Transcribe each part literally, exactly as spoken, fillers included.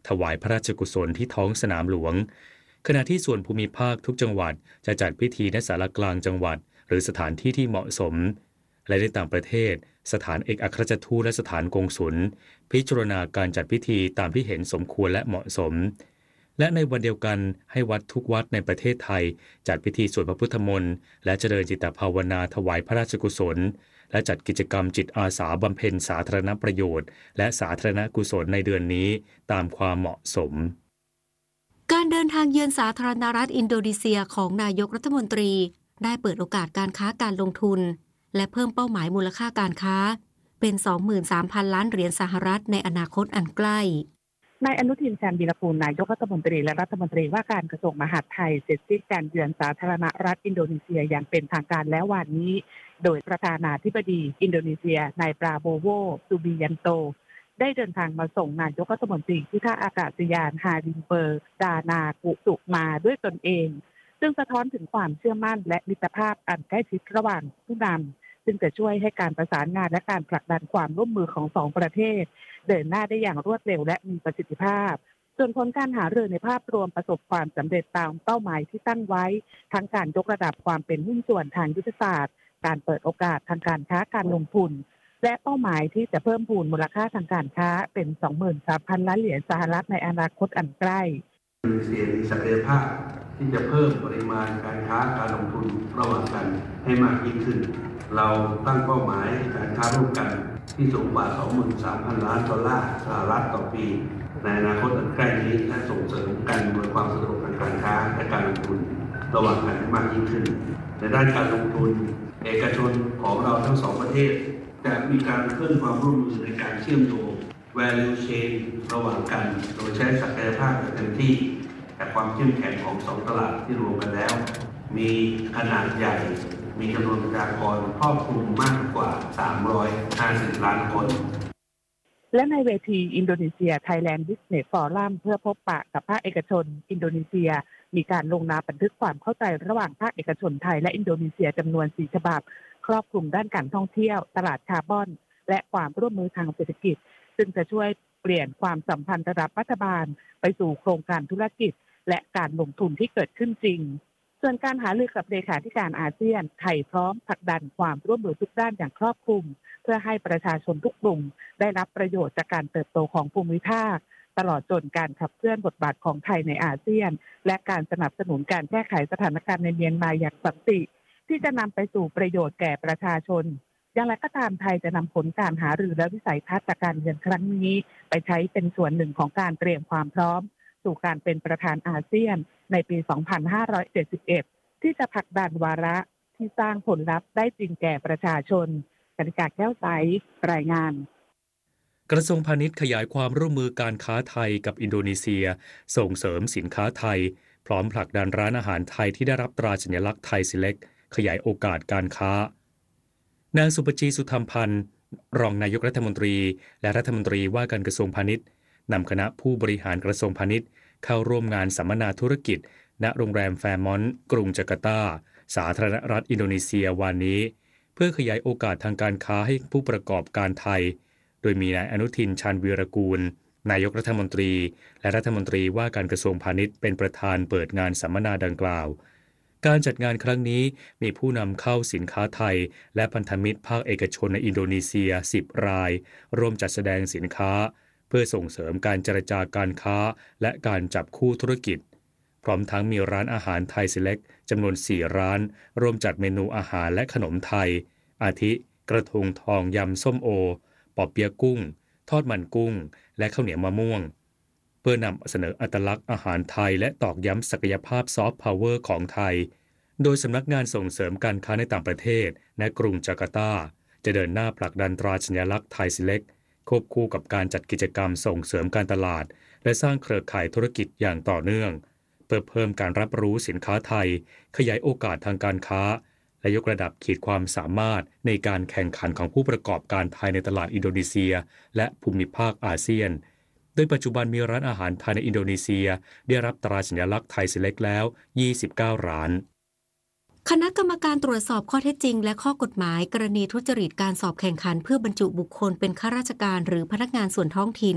ถวายพระราชกุศลที่ท้องสนามหลวงขณะที่ส่วนภูมิภาคทุกจังหวัดจะจัดพิธีณศาลากลางจังหวัดหรือสถานที่ที่เหมาะสมและในต่างประเทศสถานเอกอัครราชทูตและสถานกงสุลพิจารณาการจัดพิธีตามที่เห็นสมควรและเหมาะสมและในวันเดียวกันให้วัดทุกวัดในประเทศไทยจัดพิธีสวดพระพุทธมนต์และเจริญจิตภาวนาถวายพระราชกุศลและจัดกิจกรรมจิตอาสาบำเพ็ญสาธารณประโยชน์และสาธารณกุศลในเดือนนี้ตามความเหมาะสมการเดินทางเยือนสาธารณรัฐอินโดนีเซียของนายกรัฐมนตรีได้เปิดโอกาสการค้าการลงทุนและเพิ่มเป้าหมายมูลค่าการค้าเป็น สองหมื่นสามพัน ล้านเหรียญสหรัฐในอนาคตอันใกล้นายอนุทิน ชาญวีรกูลนายกรัฐมนตรีและรัฐมนตรีว่าการกระทรวงมหาดไทยเสร็จสิ้นการเยือนสาธารณรัฐอินโดนีเซียอย่างเป็นทางการแล้ววันนี้โดยประธานาธิบดีอินโดนีเซียนายปราโบโว ซูบิยันโตได้เดินทางมาส่งนายกรัฐมนตรีที่ท่าอากาศยานฮาริมเบอร์ดานากุสุมาด้วยตนเองซึ่งสะท้อนถึงความเชื่อมั่นและมิตรภาพอันใกล้ชิดระหว่างผู้นำซึ่งจะช่วยให้การประสานงานและการผลักดันความร่วมมือของสองประเทศเดินหน้าได้อย่างรวดเร็วและมีประสิทธิภาพส่วนผลการหารือในภาพรวมประสบความสำเร็จตามเป้าหมายที่ตั้งไว้ทั้งการยกระดับความเป็นหุ้นส่วนทางยุทธศาสตร์การเปิดโอกาสทางการค้าการลงทุนและเป้าหมายที่จะเพิ่มพูนมูลค่าทางการค้าเป็น สองหมื่นสามพัน ล้านเหรียญสหรัฐในอนาคตอันใกล้อินโดนีเซียมีศักยภาพที่จะเพิ่มปริมาณการค้าการลงทุนระหว่างกันให้มากยิ่งขึ้นเราตั้งเป้าหมายการค้าร่วมกันที่สูงกว่า สองหมื่นสามพัน ล้านดอลลาร์สหรัฐต่อปีในอนาคตอันใกล้นี้และส่งเสริมการอำนวยความสะดวกทางการค้าและการลงทุนระหว่างกันให้มากยิ่งขึ้นในด้านการลงทุนเอกชนของเราทั้งสองประเทศจะมีการเพิ่มความร่วมมือในการเชื่อมโยง value chain ระหว่างกันโดยใช้ศักยภาพอย่างเต็มที่แต่ความเข้มแข็งของสองตลาดที่รวมกันแล้วมีขนาดใหญ่มีจำนวนประชากรครอบคลุมมากกว่าสามร้อยห้าสิบล้านคนและในเวทีอินโดนีเซีย Thailand Business Forum เพื่อพบปะกับภาคเอกชนอินโดนีเซียมีการลงนามบันทึกความเข้าใจระหว่างภาคเอกชนไทยและอินโดนีเซียจำนวนสี่ฉบับครอบคลุมด้านการท่องเที่ยวตลาดคาร์บอนและความร่วมมือทางเศรษฐกิจซึ่งจะช่วยเปลี่ยนความสัมพันธ์ระดับรัฐบาลไปสู่โครงการธุรกิจและการลงทุนที่เกิดขึ้นจริงส่วนการหารือกับเลขาธิการอาเซียนไทยพร้อมผลักดันความร่วมมือทุกด้านอย่างครอบคลุมเพื่อให้ประชาชนทุกกลุ่มได้รับประโยชน์จากการเติบโตของภูมิภาคตลอดจนการขับเคลื่อนบทบาทของไทยในอาเซียนและการสนับสนุนการแก้ไขสถานการณ์ในเมียนมาอย่างสันติที่จะนำไปสู่ประโยชน์แก่ประชาชนอย่างไรก็ตามไทยจะนำผลการหารือและวิสัยทัศน์จากการเยือนครั้งนี้ไปใช้เป็นส่วนหนึ่งของการเตรียมความพร้อมสู่การเป็นประธานอาเซียนในปี สองพันห้าร้อยเจ็ดสิบเอ็ด ที่จะผลักดันวาระที่สร้างผลลัพธ์ได้จริงแก่ประชาชนกนิกาแก้วใสรายงานกระทรวงพาณิชย์ขยายความร่วมมือการค้าไทยกับอินโดนีเซียส่งเสริมสินค้าไทยพร้อมผลักดันร้านอาหารไทยที่ได้รับตราสัญลักษณ์ไทย Select ขยายโอกาสการค้านางสุปจีสุธรรมพันธ์รองนายกรัฐมนตรีและรัฐมนตรีว่าการกระทรวงพาณิชย์นำคณะผู้บริหารกระทรวงพาณิชย์เข้าร่วมงานสัมมนาธุรกิจณโรงแรมแฟร์มอนต์กรุงจาการ์ตาสาธารณรัฐอินโดนีเซียวันนี้เพื่อขยายโอกาสทางการค้าให้ผู้ประกอบการไทยโดยมีนายอนุทิน ชาญวีรกูลนายกรัฐมนตรีและรัฐมนตรีว่าการกระทรวงพาณิชย์เป็นประธานเปิดงานสัมมนาดังกล่าวการจัดงานครั้งนี้มีผู้นำเข้าสินค้าไทยและพันธมิตรภาคเอกชนในอินโดนีเซียสิบรายร่วมจัดแสดงสินค้าเพื่อส่งเสริมการเจรจาการค้าและการจับคู่ธุรกิจพร้อมทั้งมีร้านอาหารไทย Select จำนวนสี่ร้านร่วมจัดเมนูอาหารและขนมไทยอาทิกระทงทองยำส้มโอปอเปี๊ยะกุ้งทอดมันกุ้งและข้าวเหนียวมะม่วงเพื่อนำเสนออัตลักษณ์อาหารไทยและตอกย้ำศักยภาพซอฟต์พาวเวอร์ของไทยโดยสำนักงานส่งเสริมการค้าในต่างประเทศณกรุงจาการ์ตาจะเดินหน้าผลักดันตราสัญลักษณ์ไทย Select ควบคู่กับการจัดกิจกรรมส่งเสริมการตลาดและสร้างเครือข่ายธุรกิจอย่างต่อเนื่องเพื่อเพิ่มการรับรู้สินค้าไทยขยายโอกาสทางการค้าและยกระดับขีดความสามารถในการแข่งขันของผู้ประกอบการไทยในตลาดอินโดนีเซียและภูมิภาคอาเซียนโดยปัจจุบันมีร้านอาหารไทยในอินโดนีเซียได้รับตราสัญลักษณ์ไทย Select แล้วยี่สิบเก้าร้านคณะกรรมการตรวจสอบข้อเท็จจริงและข้อกฎหมายกรณีทุจริตการสอบแข่งขันเพื่อบรรจุบุคคลเป็นข้าราชการหรือพนักงานส่วนท้องถิ่น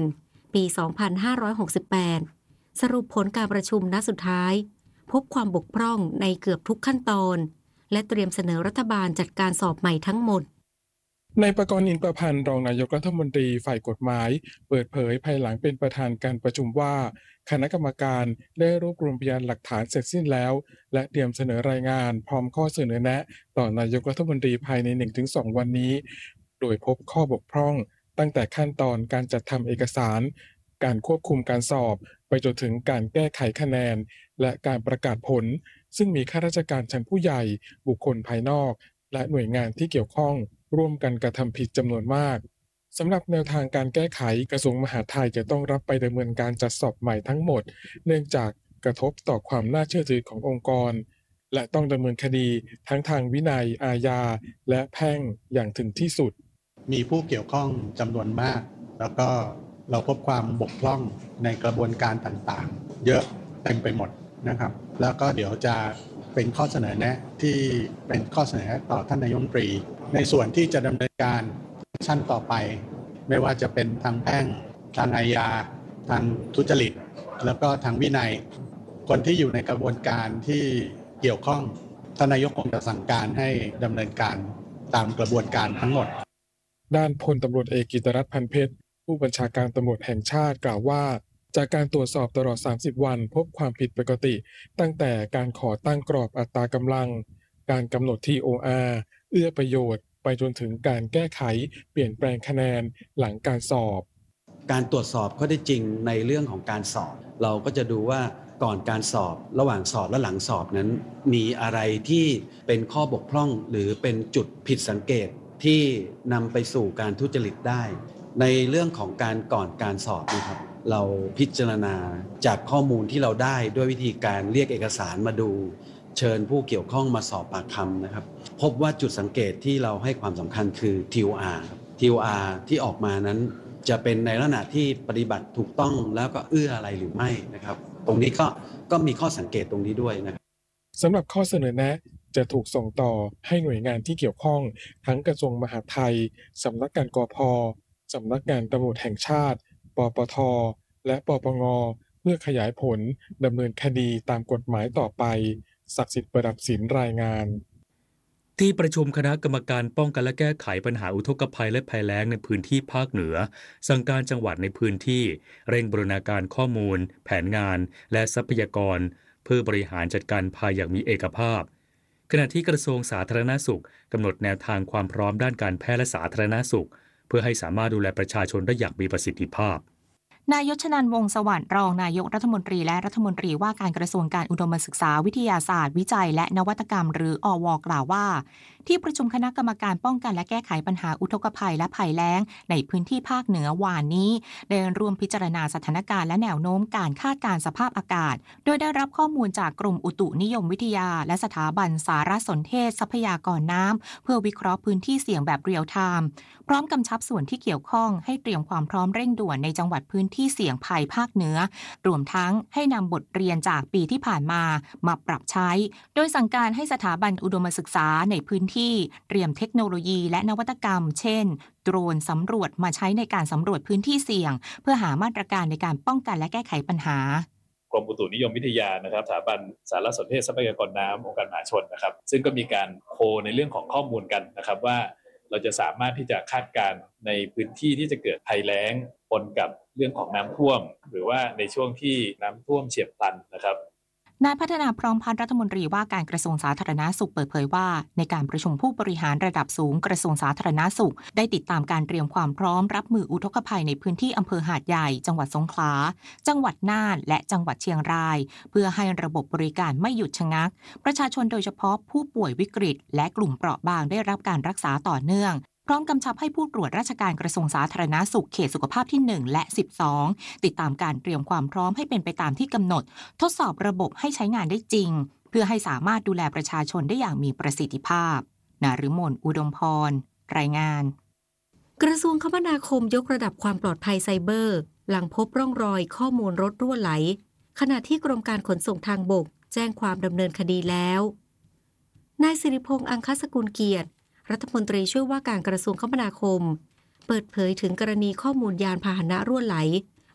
ปี สองพันห้าร้อยหกสิบแปด สรุปผลการประชุมนัดสุดท้ายพบความบกพร่องในเกือบทุกขั้นตอนและเตรียมเสนอรัฐบาลจัดการสอบใหม่ทั้งหมดนายประกรณ์อินประพันธ์รองนายกรัฐมนตรีฝ่ายกฎหมายเปิดเผยภายหลังเป็นประธานการประชุมว่าคณะกรรมการได้รวบรวมพยานหลักฐานเสร็จสิ้นแล้วและเตรียมเสนอรายงานพร้อมข้อเสนอแนะต่อนายกรัฐมนตรีภายใน หนึ่งถึงสอง วันนี้โดยพบข้อบกพร่องตั้งแต่ขั้นตอนการจัดทำเอกสารการควบคุมการสอบไปจนถึงการแก้ไขคะแนนและการประกาศผลซึ่งมีข้าราชการชั้นผู้ใหญ่บุคคลภายนอกและหน่วยงานที่เกี่ยวข้องร่วมกันกระทำผิดจำนวนมากสำหรับแนวทางการแก้ไขกระทรวงมหาดไทยจะต้องรับไปดำเนินการจัดสอบใหม่ทั้งหมดเนื่องจากกระทบต่อความน่าเชื่อถือขององค์กรและต้องดำเนินคดีทั้งทางวินัยอาญาและแพ่งอย่างถึงที่สุดมีผู้เกี่ยวข้องจำนวนมากแล้วก็เราพบความบกพร่องในกระบวนการต่างๆเยอะเต็มไปหมดนะครับแล้วก็เดี๋ยวจะเป็นข้อเสนอแนะที่เป็นข้อเสนอต่อท่านนายกรัฐมนตรีในส่วนที่จะดำเนินการชั้นต่อไปไม่ว่าจะเป็นทางแพ่งทางอาญาทางทุจริตแล้วก็ทางวินัยคนที่อยู่ในกระบวนการที่เกี่ยวข้องท่านนายกคงจะสั่งการให้ดำเนินการตามกระบวนการทั้งหมดด้านพลตำรวจเอกกิตติรัตน์ พันเพชรผู้บัญชาการตำรวจแห่งชาติกล่าวว่าจากการตรวจสอบตลอดสามสิบวันพบความผิดปกติตั้งแต่การขอตั้งกรอบอัตรากำลังการกำหนด ที โอ อาร์ เอื้อประโยชน์ไปจนถึงการแก้ไขเปลี่ยนแปลงคะแนนหลังการสอบการตรวจสอบข้อเท็จจริงในเรื่องของการสอบเราก็จะดูว่าก่อนการสอบระหว่างสอบและหลังสอบนั้นมีอะไรที่เป็นข้อบกพร่องหรือเป็นจุดผิดสังเกตที่นำไปสู่การทุจริตได้ในเรื่องของการก่อนการสอบนะครับเราพิจารณาจากข้อมูลที่เราได้ด้วยวิธีการเรียกเอกสารมาดูเชิญผู้เกี่ยวข้องมาสอบปากคำนะครับพบว่าจุดสังเกตที่เราให้ความสำคัญคือ ที โอ อาร์ ที โอ อาร์ ที่ออกมานั้นจะเป็นในลักษณะที่ปฏิบัติถูกต้องแล้วก็เอื้ออะไรหรือไม่นะครับตรงนี้ก็ก็มีข้อสังเกตตรงนี้ด้วยนะครับสำหรับข้อเสนอแนะจะถูกส่งต่อให้หน่วยงานที่เกี่ยวข้องทั้งกระทรวงมหาดไทยสำนักงานกพ.สำนักงานตำรวจแห่งชาติปปท.และปปง.เพื่อขยายผลดำเนินคดีตามกฎหมายต่อไปศักดิ์สิทธิ์ประดับศิลป์รายงานที่ประชุมคณะกรรมการป้องกันและแก้ไขปัญหาอุทกภัยและภัยแล้งในพื้นที่ภาคเหนือสั่งการจังหวัดในพื้นที่เร่งบูรณาการข้อมูลแผนงานและทรัพยากรเพื่อบริหารจัดการภัยอย่างมีเอกภาพขณะที่กระทรวงสาธารณสุขกำหนดแนวทางความพร้อมด้านการแพทย์และสาธารณสุขเพื่อให้สามารถดูแลประชาชนได้อย่างมีประสิทธิภาพนายชนันท์ วงศ์สวัสดิ์รองนายกรัฐมนตรีและรัฐมนตรีว่าการกระทรวงการอุดมศึกษาวิทยาศาสตร์วิจัยและนวัตกรรมหรืออว.กล่าวว่าที่ประชุมคณะกรรมการป้องกันและแก้ไขปัญหาอุทกภัยและภัยแล้งในพื้นที่ภาคเหนือวานนี้ได้ร่วมพิจารณาสถานการณ์และแนวโน้มการคาดการณ์สภาพอากาศโดยได้รับข้อมูลจากกรมอุตุนิยมวิทยาและสถาบันสารสนเทศทรัพยากรน้ำเพื่อวิเคราะห์พื้นที่เสี่ยงแบบเรียลไทม์พร้อมกำชับส่วนที่เกี่ยวข้องให้เตรียมความพร้อมเร่งด่วนในจังหวัดพื้นที่เสี่ยงภัยภาคเหนือรวมทั้งให้นำบทเรียนจากปีที่ผ่านมามาปรับใช้โดยสั่งการให้สถาบันอุดมศึกษาในพื้นที่เตรียมเทคโนโลยีและนวัตกรรมเช่นโดรนสำรวจมาใช้ในการสำรวจพื้นที่เสี่ยงเพื่อหามาตรการในการป้องกันและแก้ไขปัญหากรมอุตุนิยมวิทยานะครับสถาบันสารสนเทศทรัพยากรน้ำองค์การมหาชนนะครับซึ่งก็มีการโคในเรื่องของข้อมูลกันนะครับว่าเราจะสามารถที่จะคาดการณ์ในพื้นที่ที่จะเกิดภัยแล้งปนกับเรื่องของน้ำท่วมหรือว่าในช่วงที่น้ำท่วมเฉียบพลันนะครับนายพัฒนาพร้อมพัฒน์รัฐมนตรีว่าการกระทรวงสาธารณสุขเปิดเผยว่าในการประชุมผู้บริหารระดับสูงกระทรวงสาธารณสุขได้ติดตามการเตรียมความพร้อมรับมืออุทกภัยในพื้นที่อำเภอหาดใหญ่จังหวัดสงขลาจังหวัดน่านและจังหวัดเชียงรายเพื่อให้ระบบบริการไม่หยุดชะงักประชาชนโดยเฉพาะผู้ป่วยวิกฤตและกลุ่มเปราะบางได้รับการรักษาต่อเนื่องพร้อมกำชับให้ผู้ตรวจราชการกระทรวงสาธารณสุขเขตสุขภาพที่หนึ่งและสิบสองติดตามการเตรียมความพร้อมให้เป็นไปตามที่กำหนดทดสอบระบบให้ใช้งานได้จริงเพื่อให้สามารถดูแลประชาชนได้อย่างมีประสิทธิภาพนฤมลอุดมพรรายงานกระทรวงคมนาคมยกระดับความปลอดภัยไซเบอร์หลังพบร่องรอยข้อมูลรถรั่วไหลขณะที่กรมการขนส่งทางบกแจ้งความดำเนินคดีแล้วนายสิริพงษ์อังคสกุลเกียรติรัฐมนตรีช่วยว่าการกระทรวงคมนาคมเปิดเผยถึงกรณีข้อมูลยานพาหนะรั่วไหล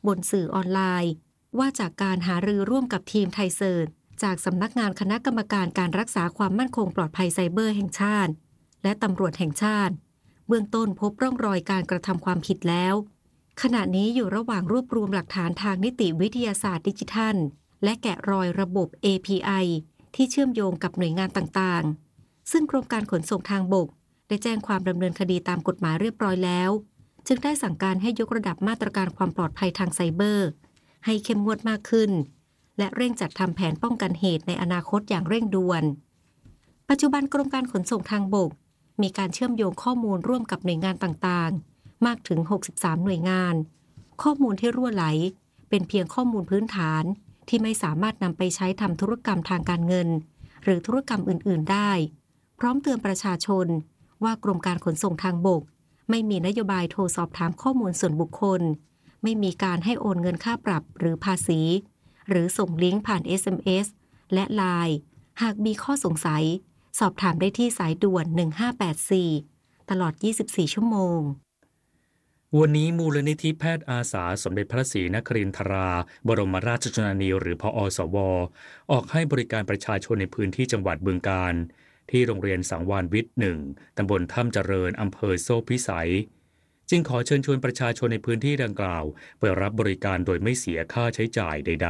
บนสื่อออนไลน์ว่าจากการหารือร่วมกับทีมไทยเซิร์ชจากสำนักงานคณะกรรมการการรักษาความมั่นคงปลอดภัยไซเบอร์แห่งชาติและตำรวจแห่งชาติเบื้องต้นพบร่องรอยการกระทำความผิดแล้วขณะนี้อยู่ระหว่างรวบรวมหลักฐานทางนิติวิทยาศาสตร์ดิจิทัลและแกะรอยระบบ เอ พี ไอ ที่เชื่อมโยงกับหน่วยงานต่างๆซึ่งกรมการขนส่งทางบกได้แจ้งความดำเนินคดีตามกฎหมายเรียบร้อยแล้วจึงได้สั่งการให้ยกระดับมาตรการความปลอดภัยทางไซเบอร์ให้เข้มงวดมากขึ้นและเร่งจัดทำแผนป้องกันเหตุในอนาคตอย่างเร่งด่วนปัจจุบันกรมการขนส่งทางบกมีการเชื่อมโยงข้อมูลร่วมกับหน่วยงานต่างๆมากถึงหกสิบสามหน่วยงานข้อมูลที่รั่วไหลเป็นเพียงข้อมูลพื้นฐานที่ไม่สามารถนำไปใช้ทำธุรกรรมทางการเงินหรือธุรกรรมอื่นๆได้พร้อมเตือนประชาชนว่ากรมการขนส่งทางบกไม่มีนโยบายโทรสอบถามข้อมูลส่วนบุคคลไม่มีการให้โอนเงินค่าปรับหรือภาษีหรือส่งลิงก์ผ่าน เอส เอ็ม เอส และ ไลน์ หากมีข้อสงสัยสอบถามได้ที่สายด่วนหนึ่งห้าแปดสี่ตลอดยี่สิบสี่ชั่วโมงวันนี้มูลนิธิแพทย์อาสาสมเด็จพระศรีนครินทราบรมราชชนนีหรือพอสวออกให้บริการประชาชนในพื้นที่จังหวัดบึงกาฬที่โรงเรียนสังวาลวิทย์หนึ่งตำบลถ้ำเจริญอำเภอโซ่พิสัยจึงขอเชิญชวนประชาชนในพื้นที่ดังกล่าวไปรับบริการโดยไม่เสียค่าใช้จ่ายใด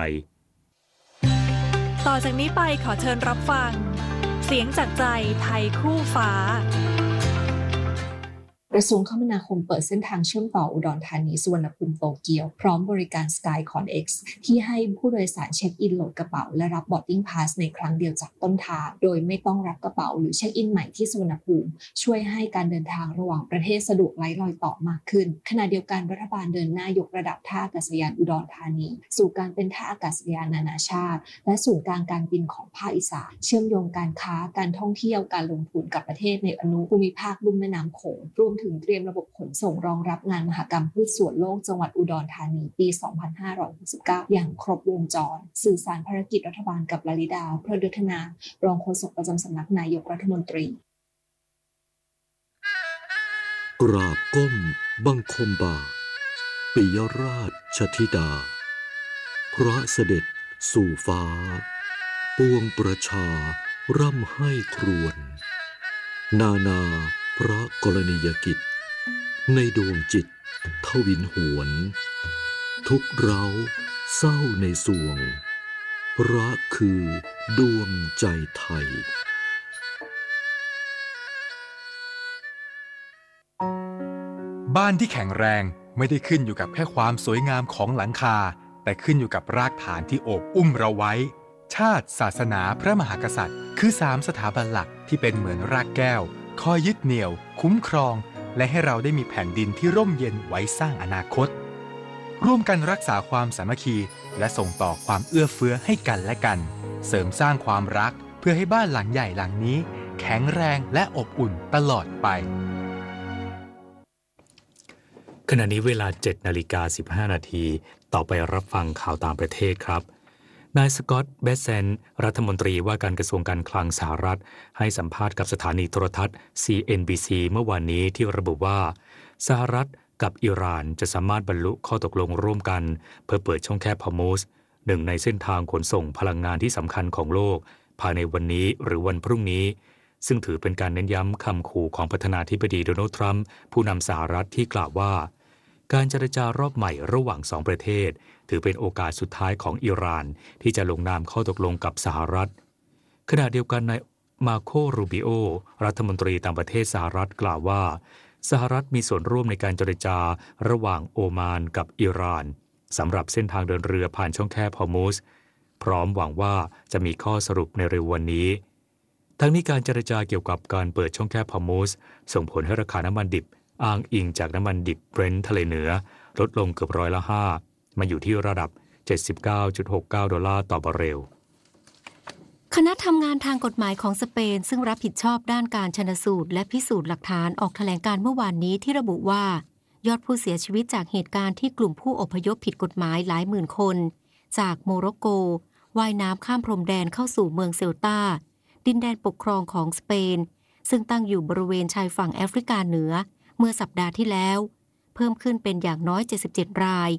ๆต่อจากนี้ไปขอเชิญรับฟังเสียงจากใจไทยคู่ฟ้ากระทรวงคมนาคมเปิดเส้นทางเชื่อมต่ออุดรธานีสุวรรณภูมิโตเกียวพร้อมบริการ Skycon X ที่ให้ผู้โดยสารเช็คอินโหลดกระเป๋าและรับ boarding pass ในครั้งเดียวจากต้นทางโดยไม่ต้องรับกระเป๋าหรือเช็คอินใหม่ที่สุวรรณภูมิช่วยให้การเดินทางระหว่างประเทศสะดวกไร้รอยต่อมากขึ้นขณะเดียวกันรัฐบาลเดินหน้ายกระดับท่าอากาศยานอุดรธานีสู่การเป็นท่าอากาศยานนานาชาติและศูนย์กลางการบินของภาคอีสานเชื่อมโยงการค้าการท่องเที่ยวการลงทุนกับประเทศในอนุภูมิภาคลุ่มแม่น้ำโขงรวมถึงเตรียมระบบขนส่งรองรับงานมหกรรมพืชสวนโลกจังหวัดอุดรธานีปี สองพันห้าร้อยหกสิบเก้า อย่างครบวงจรสื่อสารภารกิจรัฐบาลกับลลิดาเพลิดยุทธนารองโฆษกประจำสำนักนายกรัฐมนตรีกราบก้มบังคมบาทปิยราชธิดาพระเสด็จสู่ฟ้าปวงประชาร่ำให้ครวญนานาพระกรณียกิจในดวงจิตทวินหวนทุกเร้าเศร้าในสวงพระคือดวงใจไทยบ้านที่แข็งแรงไม่ได้ขึ้นอยู่กับแค่ความสวยงามของหลังคาแต่ขึ้นอยู่กับรากฐานที่โอบอุ้มเราไว้ชาติศาสนาพระมหากษัตริย์คือสามสถาบันหลักที่เป็นเหมือนรากแก้วคอยยึดเหนี่ยวคุ้มครองและให้เราได้มีแผ่นดินที่ร่มเย็นไว้สร้างอนาคตร่วมกันรักษาความสามัคคีและส่งต่อความเอื้อเฟื้อให้กันและกันเสริมสร้างความรักเพื่อให้บ้านหลังใหญ่หลังนี้แข็งแรงและอบอุ่นตลอดไปขณะนี้เวลา เจ็ดนาฬิกาสิบห้านาทีต่อไปรับฟังข่าวต่างประเทศครับนายสกอตต์ เบสเซนรัฐมนตรีว่าการกระทรวงการคลังสหรัฐให้สัมภาษณ์กับสถานีโทรทัศน์ ซี เอ็น บี ซี เมื่อวานนี้ที่ระบุว่าสหรัฐกับอิหร่านจะสามารถบรรลุข้อตกลงร่วมกันเพื่อเปิดช่องแคบฮอร์มุซหนึ่งในเส้นทางขนส่งพลังงานที่สำคัญของโลกภายในวันนี้หรือวันพรุ่งนี้ซึ่งถือเป็นการเน้นย้ำคำขู่ของประธานาธิบดีโดนัลด์ทรัมป์ผู้นำสหรัฐที่กล่าวว่าการเจรจารอบใหม่ระหว่างสองประเทศถือเป็นโอกาสสุดท้ายของอิหร่านที่จะลงนามข้อตกลงกับสหรัฐขณะเดียวกันนายมาโค รูบิโอรัฐมนตรีต่างประเทศสหรัฐกล่าวว่าสหรัฐมีส่วนร่วมในการเจรจาระหว่างโอมานกับอิหร่านสำหรับเส้นทางเดินเรือผ่านช่องแคบฮอร์มุซพร้อมหวังว่าจะมีข้อสรุปในเร็ววันนี้ทั้งนี้การเจรจาเกี่ยวกับการเปิดช่องแคบฮอร์มุซส่งผลให้ราคาน้ำมันดิบอ้างอิงจากน้ำมันดิบเบรนท์ทะเลเหนือลดลงเกือบร้อยละห้ามาอยู่ที่ระดับ เจ็ดสิบเก้าจุดหกเก้า ดอลลาร์ต่อบาร์เรลคณะทำงานทางกฎหมายของสเปนซึ่งรับผิดชอบด้านการชันสูตรและพิสูจน์หลักฐานออกแถลงการเมื่อวานนี้ที่ระบุว่ายอดผู้เสียชีวิตจากเหตุการณ์ที่กลุ่มผู้อพยพผิดกฎหมายหลายหมื่นคนจากโมร็อกโกว่ายน้ำข้ามพรมแดนเข้าสู่เมืองเซลตาดินแดนปกครองของสเปนซึ่งตั้งอยู่บริเวณชายฝั่งแอฟริกาเหนือเมื่อสัปดาห์ที่แล้วเพิ่มขึ้นเป็นอย่างน้อยเจ็ดสิบเจ็ดราย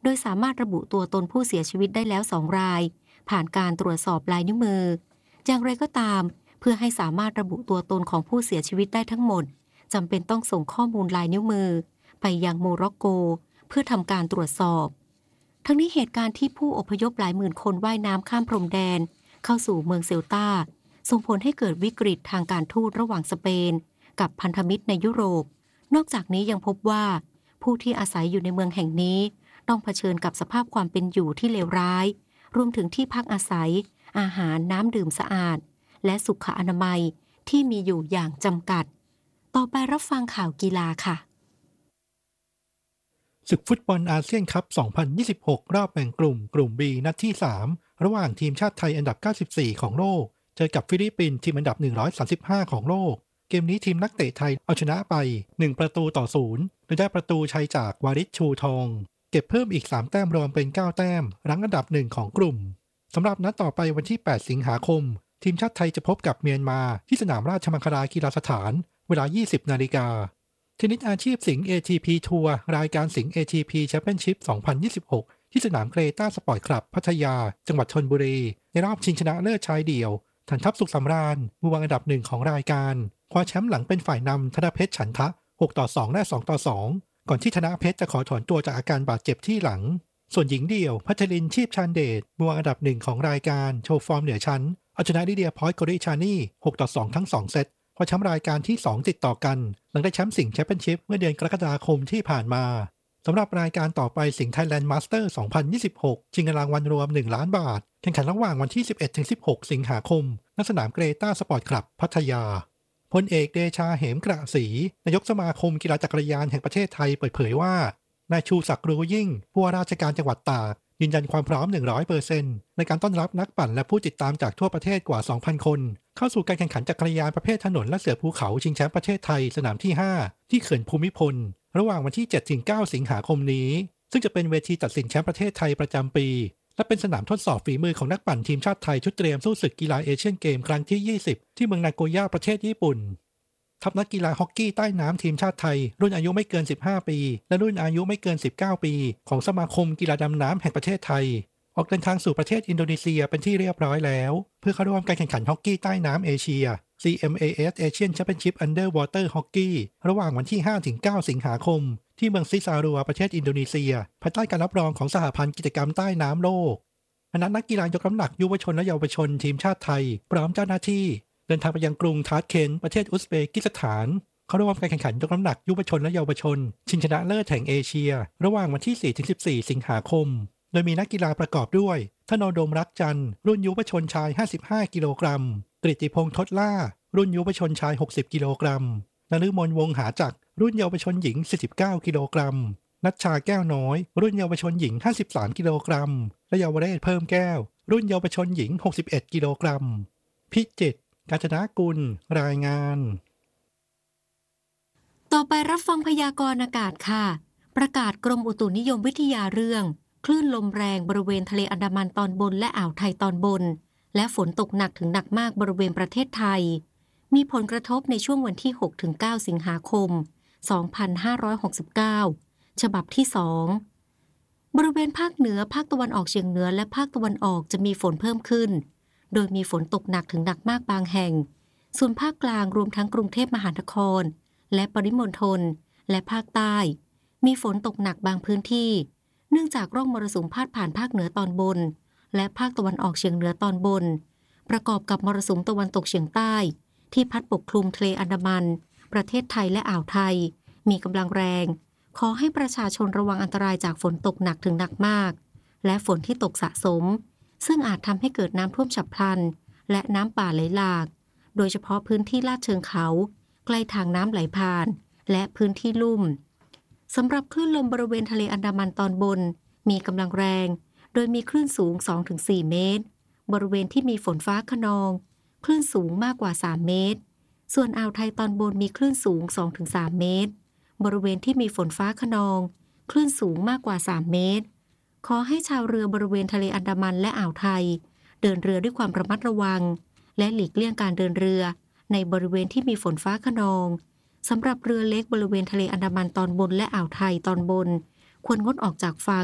โดยสามารถระบุตัวตนผู้เสียชีวิตได้แล้วสองรายผ่านการตรวจสอบลายนิ้วมืออย่างไรก็ตามเพื่อให้สามารถระบุตัวตนของผู้เสียชีวิตได้ทั้งหมดจำเป็นต้องส่งข้อมูลลายนิ้วมือไปยังโมร็อกโกเพื่อทำการตรวจสอบทั้งนี้เหตุการณ์ที่ผู้อพยพหลายหมื่นคนว่ายน้ำข้ามพรมแดนเข้าสู่เมืองเซลตาส่งผลให้เกิดวิกฤตทางการทูตระหว่างสเปนกับพันธมิตรในยุโรปนอกจากนี้ยังพบว่าผู้ที่อาศัยอยู่ในเมืองแห่งนี้ต้องเผชิญกับสภาพความเป็นอยู่ที่เลวร้ายรวมถึงที่พักอาศัยอาหารน้ำดื่มสะอาดและสุขอนามัยที่มีอยู่อย่างจำกัดต่อไปรับฟังข่าวกีฬาค่ะศึกฟุตบอลอาเซียนคัพ สองพันยี่สิบหก รอบแบ่งกลุ่มกลุ่ม B นัดที่ สาม ระหว่างทีมชาติไทยอันดับ เก้าสิบสี่ ของโลกเจอกับฟิลิปปินส์ทีมอันดับ หนึ่งร้อยสามสิบห้า ของโลกเกมนี้ทีมนักเตะไทยเอาชนะไปหนึ่งประตูต่อศูนย์โดยได้ประตูชัยจากวาริชชูทองเก็บเพิ่มอีกสามแต้มรวมเป็นเก้าแต้มรั้งอันดับหนึ่งของกลุ่มสำหรับนัดต่อไปวันที่แปดสิงหาคมทีมชาติไทยจะพบกับเมียนมาที่สนามราชมังคลากีฬาสถานเวลา ยี่สิบนาฬิกาเทนนิสอาชีพสิงห์ เอ ที พี ทัวร์รายการสิงห์ เอ ที พี Championship สองพันยี่สิบหกที่สนามเกรต้าสปอร์ตคลับพัทยาจังหวัดชลบุรีในรอบชิงชนะเลิศชายเดี่ยวถันทัพสุขสำราญมือวางอันดับหนึ่งของรายการคว้าแชมป์หลังเป็นฝ่ายนำธนเพชรฉันทะหกต่อสองและสองต่อสองก่อนที่ธนเพชรจะขอถอนตัวจากอาการบาดเจ็บที่หลังส่วนหญิงเดี่ยวพัชรินชีพชานเดชมือวางอันดับหนึ่งของรายการโชว์ฟอร์มเหนือชั้นเอาชนะลิเดียพอยต์โกริชานีหกต่อสองทั้งสองเซตคว้าแชมป์รายการที่สองติดต่อกันหลังได้แชมป์สิงห์แชมเปี้ยนชิพเมื่อเดือนกรกฎาคมที่ผ่านมาสำหรับรายการต่อไปสิงห์ไทยแลนด์มาสเตอร์ สองพันยี่สิบหก ชิงเงินรางวัลรวมหนึ่งล้านบาทแข่งขันระหว่างวันที่ สิบเอ็ดถึงสิบหก สิงหาคมณสนามเกรต้าสปอร์ตคลับพัทยาพลเอกเดชาเหมกระศรีนายกสมาคมกีฬาจักรยานแห่งประเทศไทยเปิดเผยว่านายชูศักดิ์รู้ยิ่งผู้ว่าราชการจังหวัดตากยืนยันความพร้อม หนึ่งร้อยเปอร์เซ็นต์ ในการต้อนรับนักปั่นและผู้ติดตามจากทั่วประเทศกว่า สองพัน คนเข้าสู่การแข่งขันจักรยานประเภทถนนและเสือภูเขาชิงแชมป์ประเทศไทยสนามที่ ห้า ที่เขื่อนภูมิพลระหว่างวันที่ เจ็ดถึงเก้า สิงหาคมนี้ซึ่งจะเป็นเวทีตัดสินแชมป์ประเทศไทยประจำปีและเป็นสนามทดสอบฝีมือของนักปั่นทีมชาติไทยชุดเตรียมสู้ศึกกีฬาเอเชียนเกมครั้งที่ ยี่สิบ ที่เมืองนาโกย่าประเทศญี่ปุ่นทัพนักกีฬาฮอกกี้ใต้น้ำทีมชาติไทยรุ่นอายุไม่เกินสิบห้าปีและรุ่นอายุไม่เกินสิบเก้าปีของสมาคมกีฬาดำน้ำแห่งประเทศไทยออกเดินทางสู่ประเทศอินโดนีเซียเป็นที่เรียบร้อยแล้วเพื่อเข้าร่วมการแข่งขันฮอกกี้ใต้น้ำเอเชีย ซี เอ็ม เอ เอส Asian Championship Underwater Hockey ระหว่างวันที่ ห้าถึงเก้า สิงหาคมที่เมืองซิซารัวประเทศอินโดนีเซียภายใต้การรับรองของสหพันธ์กิจกรรมใต้น้ำโลกคณะนักกีฬายกน้ำหนักยุวชนและเยาวชนทีมชาติไทยพร้อมเจ้าหน้าที่เดินทางไปยังกรุงทาชเคนต์ประเทศอุซเบกิสถานเข้าร่วมการแข่งขันยกน้ำหนักยุวชนและเยาวชนชิงชนะเลิศแห่งเอเชียระหว่างวันที่ สี่ถึงสิบสี่ สิงหาคมโดยมีนักกีฬาประกอบด้วยธนโดมรักจันทร์รุ่นยุวชนชายห้าสิบห้ากิโลกรัมกฤติพงษ์ทดล่ารุ่นยุวชนชายหกสิบกิโลกรัมนฤมลวงศ์หาจักรรุ่นเยาวชนหญิงสี่สิบเก้ากิโลกรัมนัชชาแก้วน้อยรุ่นเยาวชนหญิงห้าสิบสามกิโลกรัมและเยาวเรศเพิ่มแก้วรุ่นเยาวชนหญิงหกสิบเอ็ดกิโลกรัมพิจิตรกาญจนกุลรายงานต่อไปรับฟังพยากรณ์อากาศค่ะประกาศกรมอุตุนิยมวิทยาเรื่องคลื่นลมแรงบริเวณทะเลอันดามันตอนบนและอ่าวไทยตอนบนและฝนตกหนักถึงหนักมากบริเวณประเทศไทยมีผลกระทบในช่วงวันที่ หกถึงเก้า สิงหาคม สองพันห้าร้อยหกสิบเก้า ฉบับที่สองบริเวณภาคเหนือภาคตะวันออกเฉียงเหนือและภาคตะวันออกจะมีฝนเพิ่มขึ้นโดยมีฝนตกหนักถึงหนักมากบางแห่งส่วนภาคกลางรวมทั้งกรุงเทพมหานครและปริมณฑลและภาคใต้มีฝนตกหนักบางพื้นที่เนื่องจากร่องมรสุมพาดผ่านภาคเหนือตอนบนและภาคตะวันออกเฉียงเหนือตอนบนประกอบกับมรสุมตะวันตกเฉียงใต้ที่พัดปกคลุมทะเลอันดามันประเทศไทยและอ่าวไทยมีกำลังแรงขอให้ประชาชนระวังอันตรายจากฝนตกหนักถึงหนักมากและฝนที่ตกสะสมซึ่งอาจทำให้เกิดน้ำท่วมฉับพลันและน้ำป่าไหลหลากโดยเฉพาะพื้นที่ลาดเชิงเขาใกล้ทางน้ำไหลผ่านและพื้นที่ลุ่มสำหรับคลื่นลมบริเวณทะเลอันดามันตอนบนมีกำลังแรงโดยมีคลื่นสูง สองถึงสี่ เมตรบริเวณที่มีฝนฟ้าคะนองคลื่นสูงมากกว่าสามเมตรส่วนอ่าวไทยตอนบนมีคลื่นสูง สองถึงสาม เมตรบริเวณที่มีฝนฟ้าคะนองคลื่นสูงมากกว่าสามเมตรขอให้ชาวเรือบริเวณทะเลอันดามันและอ่าวไทยเดินเรือด้วยความระมัดระวังและหลีกเลี่ยงการเดินเรือในบริเวณที่มีฝนฟ้าคะนองสำหรับเรือเล็กบริเวณทะเลอันดามันตอนบนและอ่าวไทยตอนบนควรงดออกจากฝั่ง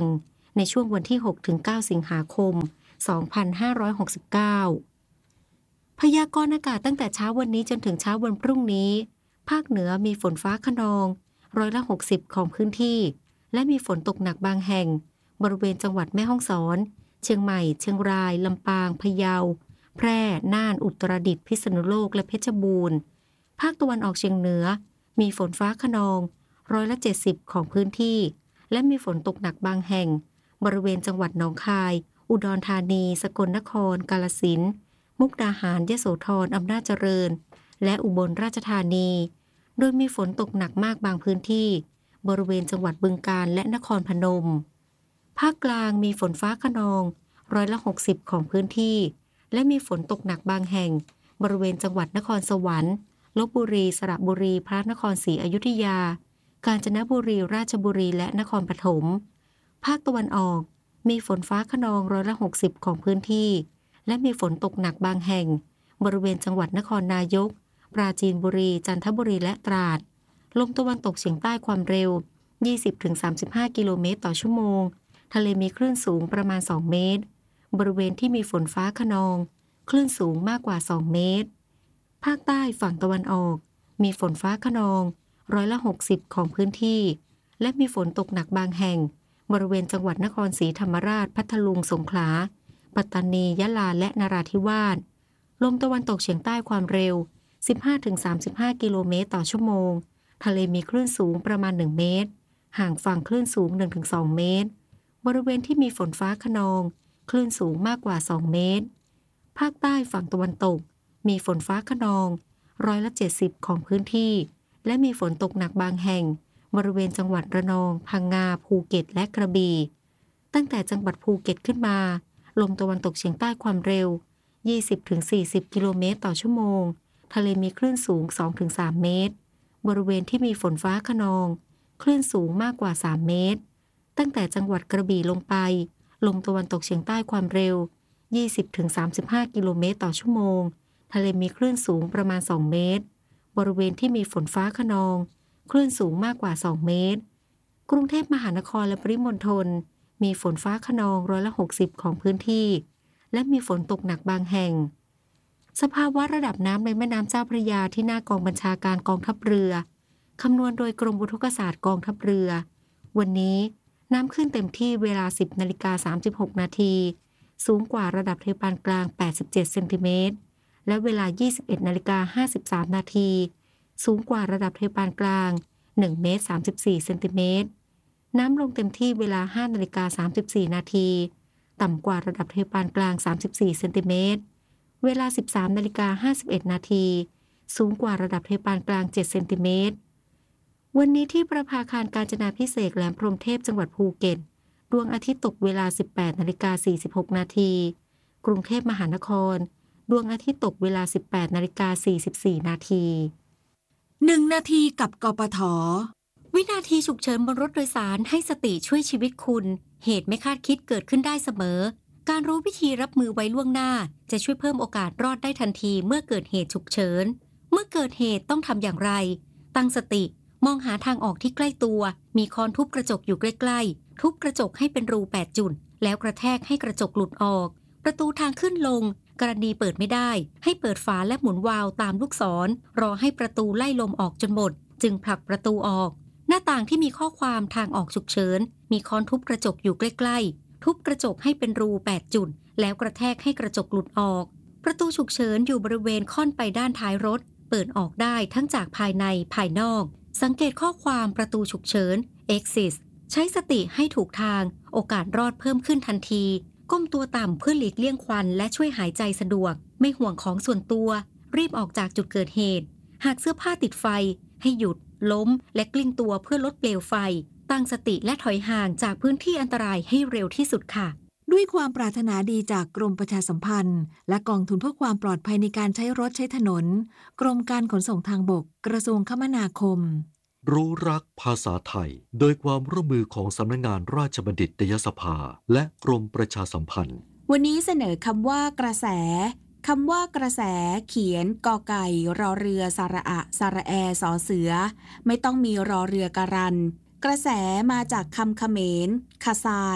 ในช่วงวันที่ หกถึงเก้า สิงหาคม สองพันห้าร้อยหกสิบเก้า พยากรณ์อากาศตั้งแต่เช้าวันนี้จนถึงเช้าวันพรุ่งนี้ภาคเหนือมีฝนฟ้าคะนองร้อยละหกสิบของพื้นที่และมีฝนตกหนักบางแห่งบริเวณจังหวัดแม่ฮ่องสอนเชียงใหม่เชียงรายลำปางพะเยาแพร่น่านอุตรดิตถ์พิษณุโลกและเพชรบูรณ์ภาคตะวันออกเฉียงเหนือมีฝนฟ้าคะนองร้อยละเจ็ดสิบของพื้นที่และมีฝนตกหนักบางแห่งบริเวณจังหวัดหนองคายอุดรธานีสกลนครกาฬสินธุ์มุกดาหารยโสธรอำนาจเจริญและอุบลราชธานีโดยมีฝนตกหนักมากบางพื้นที่บริเวณจังหวัดบึงกาฬและนครพนมภาคกลางมีฝนฟ้าคะนองร้อยละหกสิบของพื้นที่และมีฝนตกหนักบางแห่งบริเวณจังหวัดนครสวรรค์ลพบุรีสระบุรีพระนครศรีอยุธยากาญจนบุรีราชบุรีและนครปฐมภาคตะวันออกมีฝนฟ้าคะนองร้อยละหกสิบของพื้นที่และมีฝนตกหนักบางแห่งบริเวณจังหวัดนครนายกปราจีนบุรีจันทบุรีและตราดลมตะวันตกเฉียงใต้ความเร็ว ยี่สิบถึงสามสิบห้า กิโลเมตรต่อชั่วโมงทะเลมีคลื่นสูงประมาณสองเมตรบริเวณที่มีฝนฟ้าคะนองคลื่นสูงมากกว่าสองเมตรภาคใต้ฝั่งตะวันออกมีฝนฟ้าคะนองร้อยละหกสิบของพื้นที่และมีฝนตกหนักบางแห่งบริเวณจังหวัดนครศรีธรรมราชพัทลุงสงขลาปัตตานียะลาและนราธิวาสลมตะวันตกเฉียงใต้ความเร็ว สิบห้าถึงสามสิบห้า กิโลเมตรต่อชั่วโมงทะเลมีคลื่นสูงประมาณหนึ่งเมตรห่างฝั่งคลื่นสูง หนึ่งถึงสอง เมตรบริเวณที่มีฝนฟ้าคะนองคลื่นสูงมากกว่าสองเมตรภาคใต้ฝั่งตะวันตกมีฝนฟ้าคะนองร้อยละเจ็ดสิบของพื้นที่และมีฝนตกหนักบางแห่งบริเวณจังหวัดระนองพังงาภูเก็ตและกระบี่ตั้งแต่จังหวัดภูเก็ตขึ้นมาลมตะวันตกเฉียงใต้ความเร็ว ยี่สิบถึงสี่สิบ กิโลเมตรต่อชั่วโมงทะเลมีคลื่นสูง สองถึงสาม เมตรบริเวณที่มีฝนฟ้าคะนองคลื่นสูงมากกว่าสามเมตรตั้งแต่จังหวัดกระบี่ลงไปลมตะวันตกเฉียงใต้ความเร็ว ยี่สิบถึงสามสิบห้า กิโลเมตรต่อชั่วโมงทะเลมีคลื่นสูงประมาณสองเมตรบริเวณที่มีฝนฟ้าคะนองคลื่นสูงมากกว่าสองเมตรกรุงเทพมหานครและปริมณฑลมีฝนฟ้าคะนองร้อยละหกสิบของพื้นที่และมีฝนตกหนักบางแห่งสภาวะระดับน้ำในแม่น้ำเจ้าพระยาที่หน้ากองบัญชาการกองทัพเรือคำนวณโดยกรมอุทกศาสตร์กองทัพเรือวันนี้น้ำขึ้นเต็มที่เวลา สิบนาฬิกาสามสิบหก นาทีสูงกว่าระดับทะเลปานกลางแปดสิบเจ็ดเซนติเมตรและเวลา ยี่สิบเอ็ดนาฬิกาห้าสิบสาม นาทีสูงกว่าระดับทะเลปานกลางหนึ่งเมตรสามสิบสี่เซนติเมตรน้ำลงเต็มที่เวลา ห้านาฬิกาสามสิบสี่ นาทีต่ำกว่าระดับทะเลปานกลางสามสิบสี่เซนติเมตรเวลา สิบสามนาฬิกาห้าสิบเอ็ด นาทีสูงกว่าระดับทะเลปานกลางเจ็ดเซนติเมตรวันนี้ที่ประภาคารกาญจนาภิเษกแหลมพรหมเทพจังหวัดภูเก็ตดวงอาทิตย์ตกเวลา สิบแปดนาฬิกาสี่สิบหก นาทีกรุงเทพมหานครดวงอาทิตย์ตกเวลา สิบแปดนาฬิกาสี่สิบสี่ นาทีหนึ่งนาทีกับกปท. วินาทีฉุกเฉินบนรถโดยสารให้สติช่วยชีวิตคุณเหตุไม่คาดคิดเกิดขึ้นได้เสมอการรู้วิธีรับมือไว้ล่วงหน้าจะช่วยเพิ่มโอกาสรอดได้ทันทีเมื่อเกิดเหตุฉุกเฉินเมื่อเกิดเหตุต้องทำอย่างไรตั้งสติมองหาทางออกที่ใกล้ตัวมีค้อนทุบกระจกอยู่ใกล้ๆทุบกระจกให้เป็นรูแปดจุดแล้วกระแทกให้กระจกหลุดออกประตูทางขึ้นลงกรณีเปิดไม่ได้ให้เปิดฝาและหมุนวาล์วตามลูกศรรอให้ประตูไล่ลมออกจนหมดจึงผลักประตูออกหน้าต่างที่มีข้อความทางออกฉุกเฉินมีค้อนทุบกระจกอยู่ใกล้ๆทุบกระจกให้เป็นรูแปดจุดแล้วกระแทกให้กระจกหลุดออกประตูฉุกเฉินอยู่บริเวณค่อนไปด้านท้ายรถเปิดออกได้ทั้งจากภายในภายนอกสังเกตข้อความประตูฉุกเฉิน Exit ใช้สติให้ถูกทางโอกาสรอดเพิ่มขึ้นทันทีก้มตัวต่ำเพื่อหลีกเลี่ยงควันและช่วยหายใจสะดวกไม่ห่วงของส่วนตัวรีบออกจากจุดเกิดเหตุหากเสื้อผ้าติดไฟให้หยุดล้มและกลิ้งตัวเพื่อลดเปลวไฟตั้งสติและถอยห่างจากพื้นที่อันตรายให้เร็วที่สุดค่ะด้วยความปรารถนาดีจากกรมประชาสัมพันธ์และกองทุนเพื่อความปลอดภัยในการใช้รถใช้ถนนกรมการขนส่งทางบกกระทรวงคมนาคมรู้รักภาษาไทยโดยความร่วมมือของสำนักงานราชบัณฑิตยสภาและกรมประชาสัมพันธ์วันนี้เสนอคำว่ากระแสคำว่ากระแสเขียนกอไก่รอเรือสระอะสระแอสอเสือไม่ต้องมีรอเรือการันกระแสมาจากคำเขมรคาซาย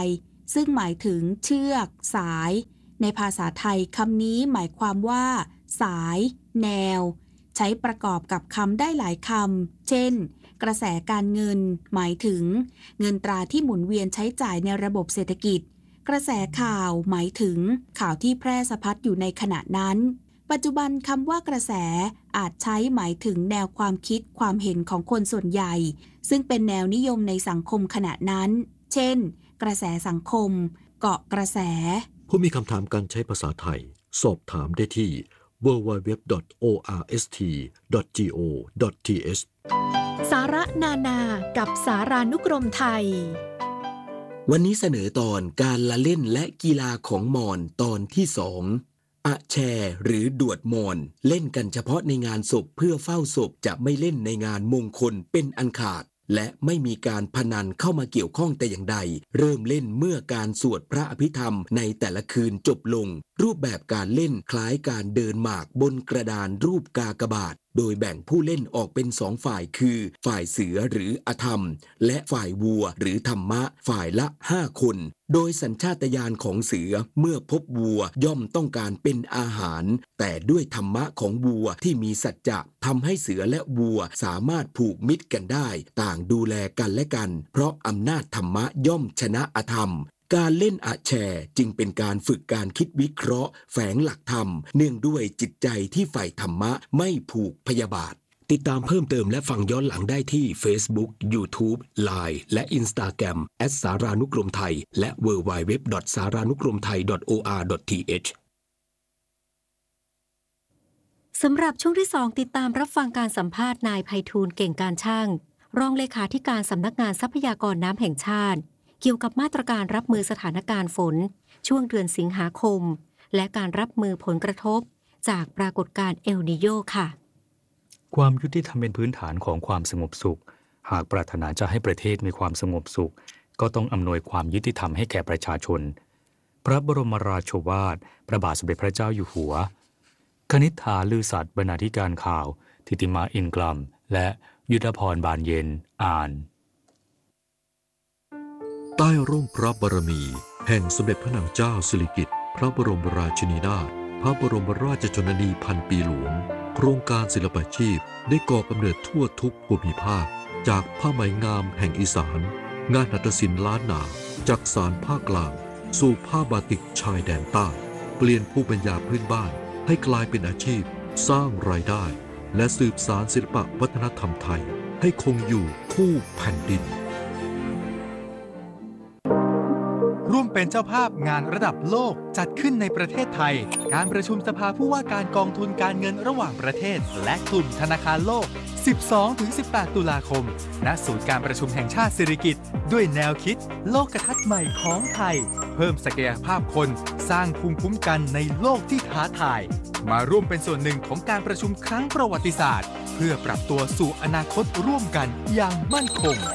ซึ่งหมายถึงเชือกสายในภาษาไทยคำนี้หมายความว่าสายแนวใช้ประกอบกับคำได้หลายคำเช่นกระแสการเงินหมายถึงเงินตราที่หมุนเวียนใช้จ่ายในระบบเศรษฐกิจกระแสข่าวหมายถึงข่าวที่แพร่สะพัดอยู่ในขณะนั้นปัจจุบันคำว่ากระแสอาจใช้หมายถึงแนวความคิดความเห็นของคนส่วนใหญ่ซึ่งเป็นแนวนิยมในสังคมขณะนั้นเช่นกระแสสังคมเกาะกระแสผู้มีคำถามการใช้ภาษาไทยสอบถามได้ที่ ดับเบิลยู ดับเบิลยู ดับเบิลยู ดอท โอ อาร์ เอส ที ดอท จี โอ ดอท ที เอชสาระนานากับสารานุกรมไทยวันนี้เสนอตอนการละเล่นและกีฬาของมอญตอนที่สองอะแชร์หรือดวดมอญเล่นกันเฉพาะในงานศพเพื่อเฝ้าศพจะไม่เล่นในงานมงคลเป็นอันขาดและไม่มีการพนันเข้ามาเกี่ยวข้องแต่อย่างใดเริ่มเล่นเมื่อการสวดพระอภิธรรมในแต่ละคืนจบลงรูปแบบการเล่นคล้ายการเดินหมากบนกระดานรูปกากบาทโดยแบ่งผู้เล่นออกเป็นสองฝ่ายคือฝ่ายเสือหรืออธรรมและฝ่ายวัวหรือธรรมะฝ่ายละห้าคนโดยสัญชาตญาณของเสือเมื่อพบวัวย่อมต้องการเป็นอาหารแต่ด้วยธรรมะของวัวที่มีสัจจะทำให้เสือและวัวสามารถผูกมิตรกันได้ต่างดูแลกันและกันเพราะอำนาจธรรมะย่อมชนะอธรรมการเล่นอะแชร์จึงเป็นการฝึกการคิดวิเคราะห์แฝงหลักธรรมเนื่องด้วยจิตใจที่ใฝ่ธรรมะไม่ผูกพยาบาทติดตามเพิ่มเติมและฟังย้อนหลังได้ที่ Facebook YouTube ไลน์ และ Instagram แอท สารานุกรมไทยและ ดับเบิลยู ดับเบิลยู ดับเบิลยู ดอท สารานุกรมไทย ดอท โอ อาร์ ดอท ที เอชสำหรับช่วงที่สองติดตามรับฟังการสัมภาษณ์นายไพฑูรย์เก่งการช่างรองเลขาธิการสำนักงานทรัพยากรน้ำแห่งชาติเกี่ยวกับมาตรการรับมือสถานการณ์ฝนช่วงเดือนสิงหาคมและการรับมือผลกระทบจากปรากฏการณ์เอลนีโญค่ะความยุติธรรมเป็นพื้นฐานของความสงบสุขหากปรารถนาจะให้ประเทศมีความสงบสุขก็ต้องอำนวยความยุติธรรมให้แก่ประชาชนพระบรมราโชวาทพระบาทสมเด็จพระเจ้าอยู่หัวคณิษฐาลือสัตย์บรรณาธิการข่าวธิติมาอินกลัมและยุทธพรบานเย็นอ่านใต้ร่มพระบารมีแห่งสมเด็จพระนางเจ้าสิริกิติ์พระบรมราชินีนาถพระบรมราชชนนีพันปีหลวงโครงการศิลปาชีพได้ก่อกำเนิดทั่วทุกภูมิภาคจากผ้าไหมงามแห่งอีสานงานหัตถศิลป์ล้านนาจากสารภาคกลางสู่ผ้าบาติกชายแดนใต้เปลี่ยนภูมิปัญญาพื้นบ้านให้กลายเป็นอาชีพสร้างรายได้และสืบสานศิลปวัฒนธรรมไทยให้คงอยู่คู่แผ่นดินร่วมเป็นเจ้าภาพงานระดับโลกจัดขึ้นในประเทศไทยการประชุมสภาผู้ว่าการกองทุนการเงินระหว่างประเทศและกลุ่มธนาคารโลก สิบสองถึงสิบแปด ตุลาคมณศูนย์การประชุมแห่งชาติสิริกิติ์ด้วยแนวคิดโลกทัศน์ใหม่ของไทยเพิ่มศักยภาพคนสร้างภูมิคุ้มกันในโลกที่ท้าทายมาร่วมเป็นส่วนหนึ่งของการประชุมครั้งประวัติศาสตร์เพื่อปรับตัวสู่อนาคตร่วมกันอย่างมั่นคง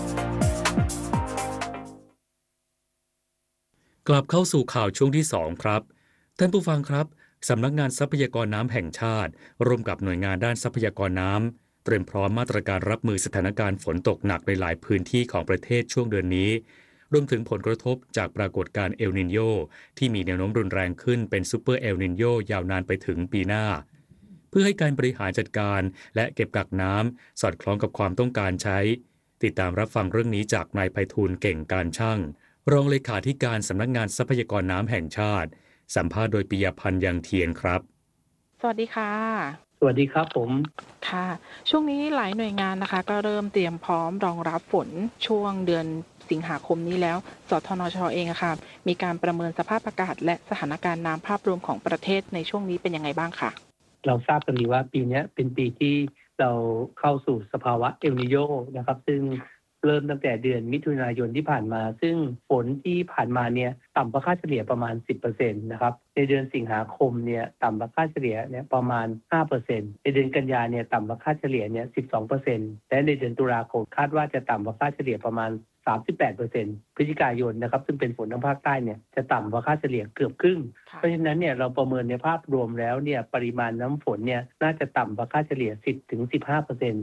กลับเข้าสู่ข่าวช่วงที่สองครับท่านผู้ฟังครับสำนักงานทรัพยากรน้ำแห่งชาติร่วมกับหน่วยงานด้านทรัพยากรน้ำเตรียมพร้อมมาตรการรับมือสถานการณ์ฝนตกหนักในหลายพื้นที่ของประเทศช่วงเดือนนี้รวมถึงผลกระทบจากปรากฏการณ์เอลนิโญที่มีแนวโน้มรุนแรงขึ้นเป็นซูเปอร์เอลนิโญยาวนานไปถึงปีหน้าเพื่อให้การบริหารจัดการและเก็บกักน้ำสอดคล้องกับความต้องการใช้ติดตามรับฟังเรื่องนี้จากนายไพฑูรย์เก่งการช่างรองเลขาธิการสำนักงานทรัพยากรน้ำแห่งชาติสัมภาษณ์โดยปิยพันธ์ยังเทียนครับสวัสดีค่ะสวัสดีครับผมค่ะช่วงนี้หลายหน่วยงานนะคะก็เริ่มเตรียมพร้อมรองรับฝนช่วงเดือนสิงหาคมนี้แล้วสทนช.เองอะค่ะมีการประเมินสภาพอากาศและสถานการณ์น้ำภาพรวมของประเทศในช่วงนี้เป็นยังไงบ้างคะเราทราบกันดีว่าปีนี้เป็นปีที่เราเข้าสู่สภาวะเอลนีโญนะครับซึ่งเริ่มตั้งแต่เดือนมิถุนายนที่ผ่านมาซึ่งฝนที่ผ่านมาเนี่ยต่ำกว่าค่าเฉลี่ยประมาณ สิบเปอร์เซ็นต์ นะครับในเดือนสิงหาคมเนี่ยต่ำกว่าค่าเฉลี่ยเนี่ยประมาณ ห้าเปอร์เซ็นต์ ในเดือนกันยาเนี่ยต่ำกว่าค่าเฉลี่ยเนี่ย สิบสองเปอร์เซ็นต์ และในเดือนตุลาคมคาดว่าจะต่ำกว่าค่าเฉลี่ยประมาณ สามสิบแปดเปอร์เซ็นต์ พฤศจิกายนนะครับซึ่งเป็นฝนทางภาคใต้เนี่ยจะต่ำกว่าค่าเฉลี่ยเกือบครึ่งเพราะฉะนั้นเนี่ยเราประเมินในภาพรวมแล้วเนี่ยปริมาณน้ำฝนเนี่ยน่าจะต่ำกว่าค่าเฉลี่ย สิบถึงสิบห้าเปอร์เซ็นต์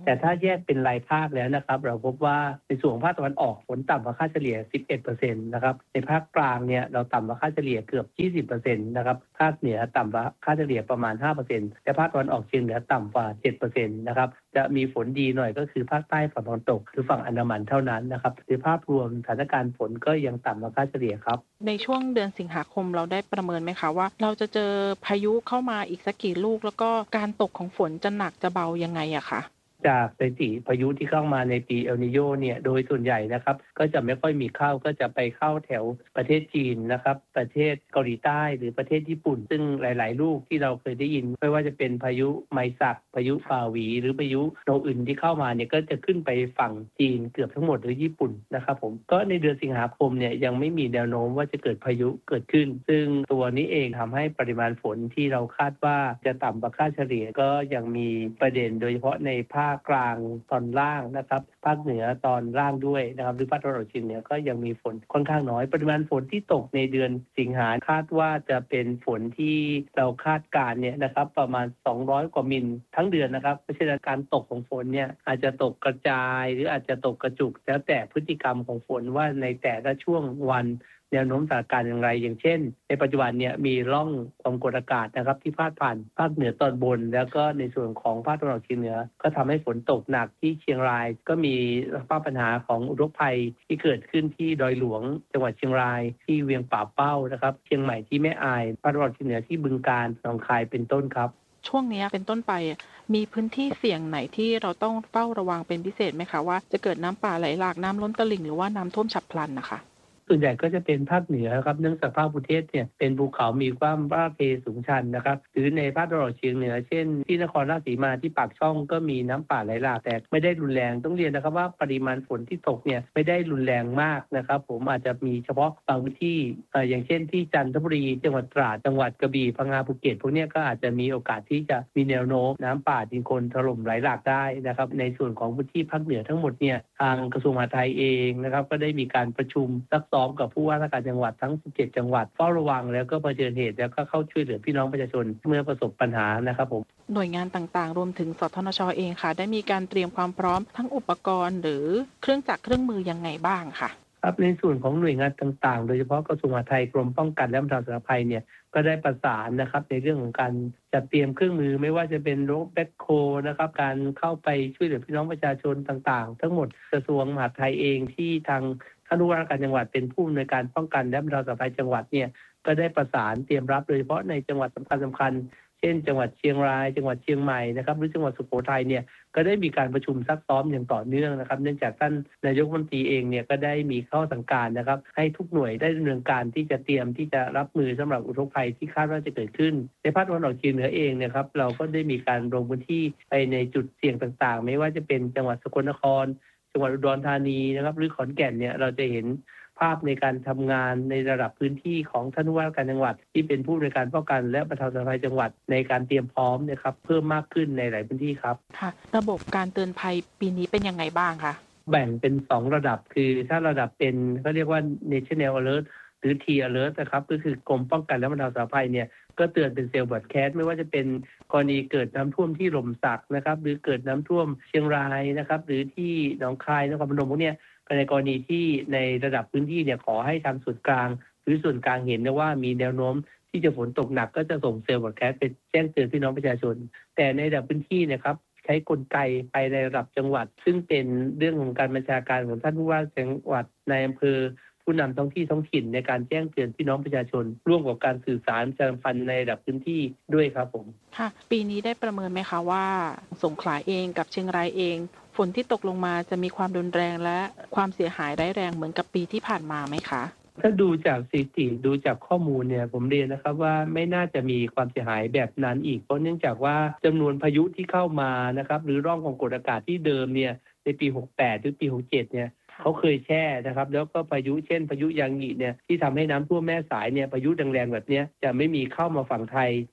แต่ถ้าแยกเป็นรายภาคแล้วนะครับเราพบว่าในส่วนของภาคตะวันออกฝนต่ำกว่าค่าเฉลี่ย สิบเอ็ดเปอร์เซ็นต์ นะครับในภาคกลางเนี่ยเราต่ำกว่าค่าเฉลี่ยเกือบ ยี่สิบเปอร์เซ็นต์ นะครับภาคเหนือต่ำกว่าค่าเฉลี่ยประมาณ ห้าเปอร์เซ็นต์ แต่ภาคตะวันออกเฉียงเหนือต่ำกว่า เจ็ดเปอร์เซ็นต์ นะครับจะมีฝนดีหน่อยก็คือภาคใต้ฝั่งตะวันตกหรือฝั่งอันดามันเท่านั้นนะครับในภาพรวมสถานการณ์ฝนก็ยังต่ำกว่าค่าเฉลี่ยครับในช่วงเดือนสิงหาคมเราได้ประเมินไหมคะว่าเราจะเจอพายุเข้ามาอีกสักกี่ลูกแล้วก็การตกของฝนจะหนักจะเบายังไงอะคะจากสถิติพายุที่เข้ามาในปีเอลนิโญเนี่ยโดยส่วนใหญ่นะครับก็จะไม่ค่อยมีเข้าก็จะไปเข้าแถวประเทศจีนนะครับประเทศเกาหลีใต้หรือประเทศญี่ปุ่นซึ่งหลายๆลูกที่เราเคยได้ยินไม่ว่าจะเป็นพายุไมซักพายุฟาวีหรือพายุโนอึนที่เข้ามาเนี่ยก็จะขึ้นไปฝั่งจีนเกือบทั้งหมดหรือญี่ปุ่นนะครับผมก็ในเดือนสิงหาคมเนี่ยยังไม่มีแนวโน้มว่าจะเกิดพายุเกิดขึ้นซึ่งตัวนี้เองทำให้ปริมาณฝนที่เราคาดว่าจะต่ำกว่าค่าเฉลี่ยก็ยังมีประเด็นโดยเฉพาะในภาคกลางตอนล่างนะครับภาคเหนือตอนล่างด้วยนะครับหรือภาคตะวันออกเฉียงเหนือก็ยังมีฝนค่อนข้างน้อยปริมาณฝนที่ตกในเดือนสิงหาคาดว่าจะเป็นฝนที่เราคาดการณ์เนี่ยนะครับประมาณสองร้อยกว่ามิลทั้งเดือนนะครับเพราะฉะนั้นการตกของฝนเนี่ยอาจจะตกกระจายหรืออาจจะตกกระจุกแล้วแต่พฤติกรรมของฝนว่าในแต่ละช่วงวันแนวโน้มสถานการณ์อย่างไรอย่างเช่นในปัจจุบันเนี่ยมีร่องความกดอากาศนะครับที่พาดผ่านภาคเหนือตอนบนแล้วก็ในส่วนของภาคตะวันออกเฉียงเหนือก็ทำให้ฝนตกหนักที่เชียงรายก็มีสภาพปัญหาของอุทกภัยที่เกิดขึ้นที่ดอยหลวงจังหวัดเชียงรายที่เวียงป่าเป้านะครับเชียงใหม่ที่แม่อายภาคตะวันออกเฉียงเหนือที่บึงกาฬหนองคายเป็นต้นครับช่วงนี้เป็นต้นไปมีพื้นที่เสี่ยงไหนที่เราต้องเฝ้าระวังเป็นพิเศษไหมคะว่าจะเกิดน้ำป่าไหลหลากน้ำล้นตลิ่งหรือว่าน้ำท่วมฉับพลันนะคะส่วนใหญ่ก็จะเป็นภาคเหนือครับเนื่องจากภาคประเทศเนี่ยเป็นภูเขามีความราบเพสูงชันนะครับหรือในภาคตะวันออกเฉียงเหนือเช่นที่นครราชสีมาที่ปากช่องก็มีน้ำป่าไหลหลากแต่ไม่ได้รุนแรงต้องเรียนนะครับว่าปริมาณฝนที่ตกเนี่ยไม่ได้รุนแรงมากนะครับผมอาจจะมีเฉพาะบางพื้นที่อย่างเช่นที่จันทบุรีจังหวัดตราดจังหวัดกระบี่พังงาภูเก็ตพวกนี้ก็อาจจะมีโอกาสที่จะมีแนวโน้มน้ำป่าดินโคลนถล่มไหลหลากได้นะครับในส่วนของพื้นที่ภาคเหนือทั้งหมดเนี่ยทางกระทรวงมหาดไทยเองนะครับก็ได้มีการประชุมซักซ้อมกับผู้ว่าราชการจังหวัดทั้งสิบเจ็ดจังหวัดเฝ้าระวังแล้วก็เผชิญเหตุแล้วก็เข้าช่วยเหลือพี่น้องประชาชนเมื่อประสบปัญหานะครับผมหน่วยงานต่างๆรวมถึงสทนช.เองค่ะได้มีการเตรียมความพร้อมทั้งอุปกรณ์หรือเครื่องจักรเครื่องมือยังไงบ้างค่ะครับในส่วนของหน่วยงานต่างๆโดยเฉพาะกระทรวงมหาดไทยกรมป้องกันและบรรเทาสาธารณภัยเนี่ยก็ได้ประสานนะครับในเรื่องของการจัดเตรียมเครื่องมือไม่ว่าจะเป็นรถแบ็คโฮนะครับการเข้าไปช่วยเหลือพี่น้องประชาชนต่างๆทั้งหมดกระทรวงมหาดไทยเองที่ทางท่านผู้ว่าราชการจังหวัดเป็นผู้อำนวยการป้องกันและบรรเทาสาธารณภัยจังหวัดเนี่ยก็ได้ประสานเตรียมรับโดยเฉพาะในจังหวัดสำคัญสำคัญเช่นจังหวัดเชียงรายจังหวัดเชียงใหม่นะครับหรือจังหวัดสุโขทัยเนี่ยก็ได้มีการประชุมซักซ้อมอย่างต่อเนื่องนะครับเนื่องจากท่านนายกรัฐมนตรีเองเนี่ยก็ได้มีข้อสั่งการนะครับให้ทุกหน่วยได้ดำเนินการที่จะเตรียมที่จะรับมือสำหรับอุทกภัยที่คาดว่าจะเกิดขึ้นในภาคตะวันออกเฉียงเหนือเองเนี่ยครับเราก็ได้มีการลงพื้นที่ไปในจุดเสี่ยงต่างๆไม่ว่าจะเป็นจังหวัดสกลนครจังหวัดอุดรธานีนะครับหรือขอนแก่นเนี่ยเราจะเห็นภาพในการทำงานในระดับพื้นที่ของท่านผู้ว่าราชการจังหวัดที่เป็นผู้ในการป้องกันและบรรเทาสาธารณภัยจังหวัดในการเตรียมพร้อมนะครับเพิ่มมากขึ้นในหลายพื้นที่ครับค่ะระบบการเตือนภัยปีนี้เป็นยังไงบ้างคะแบ่งเป็นสองระดับคือถ้าระดับเป็นเขาเรียกว่า National Alert หรือ T Alert นะครับก็คือกรมป้องกันและบรรเทาสาธารณภัยเนี่ยก็เตือนเป็นเซลล์บอดแคสต์ไม่ว่าจะเป็นกรณีเกิดน้ำท่วมที่หล่มสักนะครับหรือเกิดน้ำท่วมเชียงรายนะครับหรือที่หนองคายนครพนมพวกเนี้ยในกรณีที่ในระดับพื้นที่เนี่ยขอให้ทางส่วนกลางหรือส่วนกลางเห็นนะว่ามีแนวโน้มที่จะฝนตกหนักก็จะส่งเซลล์บอดแคสต์ไปแจ้งเตือนพี่น้องประชาชนแต่ในระดับพื้นที่นะครับใช้กลไกไปในระดับจังหวัดซึ่งเป็นเรื่องของการบัญชาการของท่านผู้ว่าจังหวัดในอำเภอผู้นำท้องที่ท้องถิ่นในการแจ้งเตือนพี่น้องประชาชนร่วมกับการสื่อสารประชาสัมพันธ์ในระดับพื้นที่ด้วยครับผมค่ะปีนี้ได้ประเมินไหมคะว่าสงขลาเองกับเชียงรายเองฝนที่ตกลงมาจะมีความรุนแรงและความเสียหายร้ายแรงเหมือนกับปีที่ผ่านมาไหมคะถ้าดูจากสถิติดูจากข้อมูลเนี่ยผมเรียนนะครับว่าไม่น่าจะมีความเสียหายแบบนั้นอีกเพราะเนื่องจากว่าจำนวนพายุที่เข้ามานะครับหรือร่องความกดอากาศที่เดิมเนี่ยในปีหกสิบแปดหรือปีหกสิบเจ็ดเนี่ยเขาเคยแช่นะครับแล้วก็พายุเช่นพายุยางงิเนี่ยที่ทำให้น้ำท่วมแม่สายเนี่ยพายุแรงๆแบบนี้จะไม่มีเข้ามาฝั่งไทย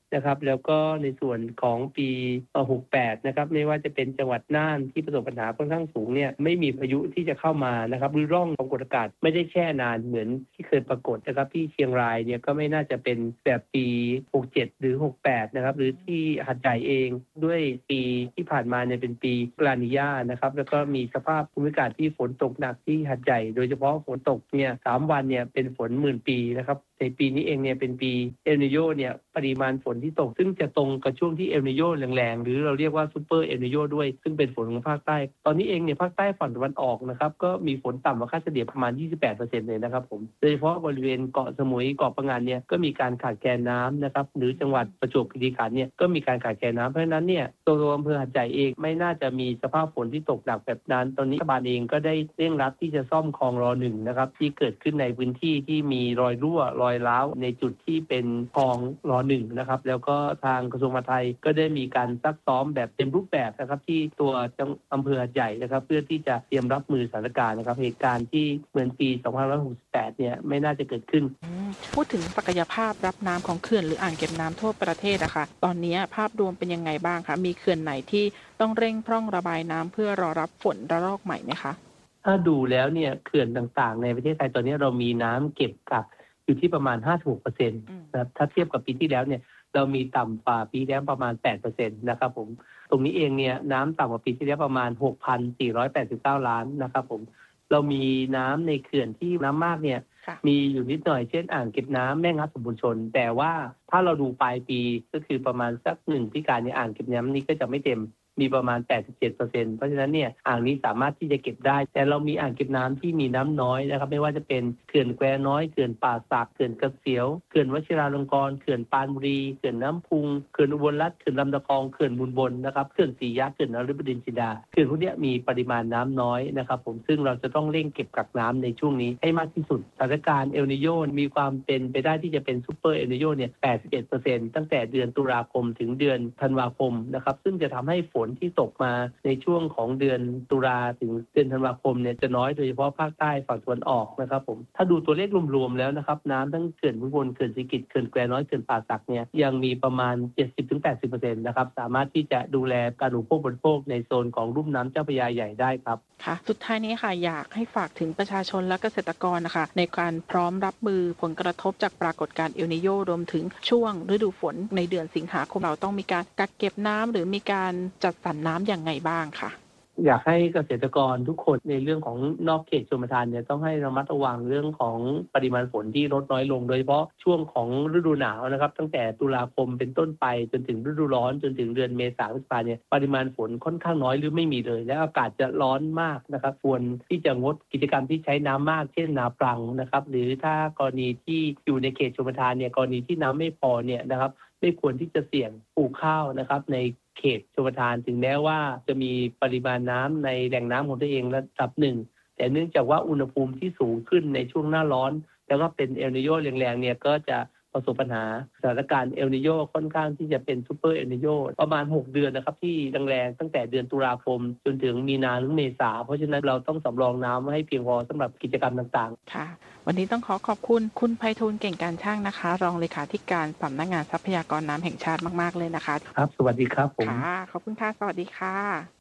นะครับแล้วก็ในส่วนของปีหกสิบแปดนะครับไม่ว่าจะเป็นจังหวัดน่านที่ประสบปัญหาค่อนข้างสูงเนี่ยไม่มีพายุที่จะเข้ามานะครับหรือร่องความกดอากาศไม่ได้แช่นานเหมือนที่เคยปรากฏนะครับที่เชียงรายเนี่ยก็ไม่น่าจะเป็นแบบปีหกสิบเจ็ดหรือหกสิบแปดนะครับหรือที่หาดใหญ่เองด้วยปีที่ผ่านมาเนี่ยเป็นปีลานีญานะครับแล้วก็มีสภาพภูมิอากาศที่ฝนตกหนักที่หาดใหญ่โดยเฉพาะฝนตกเนี่ยสามวันเนี่ยเป็นฝนหมื่นปีนะครับในปีนี้เองเนี่ยเป็นปีเอลนิโญเนี่ยปริมาณฝนที่ตกซึ่งจะตรงกับช่วงที่เอลนิโญแรงๆหรือเราเรียกว่าซูเปอร์เอลนิโญด้วยซึ่งเป็นฝนของภาคใต้ตอนนี้เองเนี่ยภาคใต้ฝั่งตะวันออกนะครับก็มีฝนต่ำกว่าค่าเฉลี่ยประมาณ ยี่สิบแปดเปอร์เซ็นต์ เลยนะครับผมโดยเฉพาะบริเวณเกาะสมุยเกาะพะงันเนี่ยก็มีการขาดแคลนน้ำนะครับหรือจังหวัดประจวบคีรีขันธ์เนี่ยก็มีการขาดแคลนน้ำเพราะฉะนั้นเนี่ยตัวอำเภอหาดใหญ่เองไม่น่าจะมีสภาพฝนที่ตกหนักแบบนั้นตอนนี้รัฐบาลเองก็ได้เร่งรัดที่จะซ่อมคลองรอหนึ่งนะครับที่เกิดขึ้นในพื้นที่ที่มีรอยรั่วรอยร้าวในจุดที่เป็นคลองรอหนึ่งนะครับแล้วก็ทางกระทรวงมหาดไทยก็ได้มีการซักซ้อมแบบเต็มรูปแบบนะครับที่ตัวจังอำเภอหาดใหญ่นะครับเพื่อที่จะเตรียมรับมือสถานการณ์นะครับเหตุการณ์ที่เหมือนปีสองพันห้าร้อยหกสิบแปดเนี่ยไม่น่าจะเกิดขึ้นพูดถึงศักยภาพรับน้ำของเขื่อนหรืออ่างเก็บน้ำทั่วประเทศอะค่ะตอนนี้ภาพรวมเป็นยังไงบ้างคะมีเขื่อนไหนที่ต้องเร่งพร่องระบายน้ำเพื่อรอรับฝนระลอกใหม่ไหมคะถ้าดูแล้วเนี่ยเขื่อนต่างๆในประเทศไทยตอนนี้เรามีน้ำเก็บกักอยู่ที่ประมาณ ห้าสิบหกเปอร์เซ็นต์ นะครับถ้าเทียบกับปีที่แล้วเนี่ยเรามีต่ำกว่าปีแล้วประมาณ แปดเปอร์เซ็นต์ นะครับผมตรงนี้เองเนี่ยน้ำต่ำกว่าปีที่แล้วประมาณ หกพันสี่ร้อยแปดสิบเก้า ล้านนะครับผมเรามีน้ำในเขื่อนที่น้ำมากเนี่ยมีอยู่นิดหน่อยเช่นอ่างเก็บน้ำแม่งัดสมบูรณ์ชนแต่ว่าถ้าเราดูปลายปีก็คือประมาณสักหนึ่งพิการในอ่างเก็บน้ำนี้ก็จะไม่เต็มมีประมาณ แปดสิบเจ็ดเปอร์เซ็นต์ เพราะฉะนั้นเนี่ยอ่างนี้สามารถที่จะเก็บได้แต่เรามีอ่างเก็บน้ำที่มีน้ำน้อยนะครับไม่ว่าจะเป็นเขื่อนแควน้อยเขื่อนป่าสักเขื่อนกระเสียวเขื่อนวชิราลงกรณ์เขื่อนปานบุรีเขื่อนน้ำพุงเขื่อนอุบลรัตน์เขื่อนลำตะคองเขื่อนมูลบนนะครับเขื่อนศรียักษ์เขื่อนนฤบดินทร์จินดาเขื่อนพวกนี้มีปริมาณน้ำน้อยนะครับผมซึ่งเราจะต้องเร่งเก็บกักน้ำในช่วงนี้ให้มากที่สุดสถานการณ์เอลนิโญมีความเป็นไปได้ที่จะเป็นซูเปอร์เอลนิโญเนี่ย แปดสิบเอ็ดเปอร์เซ็นต์ ตั้งแต่เดือนตุลาคมถึงเดือนธันวาคมนะครับซึ่งจะทำให้ฝนที่ตกมาในช่วงของเดือนตุลาถึงเดือนธันวาคมเนี่ยจะน้อยโดยเฉพาะภาคใต้ฝั่งตะวันออกนะครับผมถ้าดูตัวเลขรวมๆแล้วนะครับน้ำทั้งเขื่อนภูมิพลเขื่อนศรีกิจเขื่อนแควน้อยเขื่อนป่าสักเนี่ยยังมีประมาณ เจ็ดสิบถึงแปดสิบเปอร์เซ็นต์ นะครับสามารถที่จะดูแลการอุปโภคบริโภคในโซนของลุ่มน้ำเจ้าพระยาใหญ่ได้ครับค่ะสุดท้ายนี้ค่ะอยากให้ฝากถึงประชาชนและเกษตรกรนะคะในการพร้อมรับมือผลกระทบจากปรากฏการณ์เอลนิโญรวมถึงช่วงฤดูฝนในเดือนสิงหาคมเราต้องมีการกักเก็บน้ำหรือมีการจัดสรรน้ำอย่างไงบ้างค่ะอยากให้เกษตรกรทุกคนในเรื่องของนอกเขตชลประทานเนี่ยต้องให้ระมัดระวังเรื่องของปริมาณฝนที่ลดน้อยลงโดยเฉพาะช่วงของฤดูหนาวนะครับตั้งแต่ตุลาคมเป็นต้นไปจนถึงฤดูร้อนจนถึงเดือนเมษายนพฤษภาคมเนี่ยปริมาณฝนค่อนข้างน้อยหรือไม่มีเลยและอากาศจะร้อนมากนะครับควรที่จะงดกิจกรรมที่ใช้น้ำมากเช่นนาปรังนะครับหรือถ้ากรณีที่อยู่ในเขตชลประทานเนี่ยกรณีที่น้ำไม่พอเนี่ยนะครับไม่ควรที่จะเสี่ยงปลูกข้าวนะครับในเขตชลประทานถึงแม้ว่าจะมีปริมาณน้ำในแหล่งน้ำของตัวเองระดับหนึ่งแต่เนื่องจากว่าอุณหภูมิที่สูงขึ้นในช่วงหน้าร้อนแล้วก็เป็นเอลนิโญแรงๆเนี่ยก็จะประสบปัญหาสถานการณ์เอลนิโญค่อนข้างที่จะเป็นซูเปอร์เอลนิโญประมาณหกเดือนนะครับที่แรงๆตั้งแต่เดือนตุลาคมจนถึงมีนาหรือเมษาเพราะฉะนั้นเราต้องสำรองน้ำให้เพียงพอสำหรับกิจกรรมต่างๆค่ะวันนี้ต้องขอขอบคุณคุณไพฑูรย์เก่งการช่างนะคะรองเลขาธิการสำนักงานทรัพยากรน้ำแห่งชาติมากๆเลยนะคะครับสวัสดีครับผมค่ะขอบคุณค่ะสวัสดีค่ะ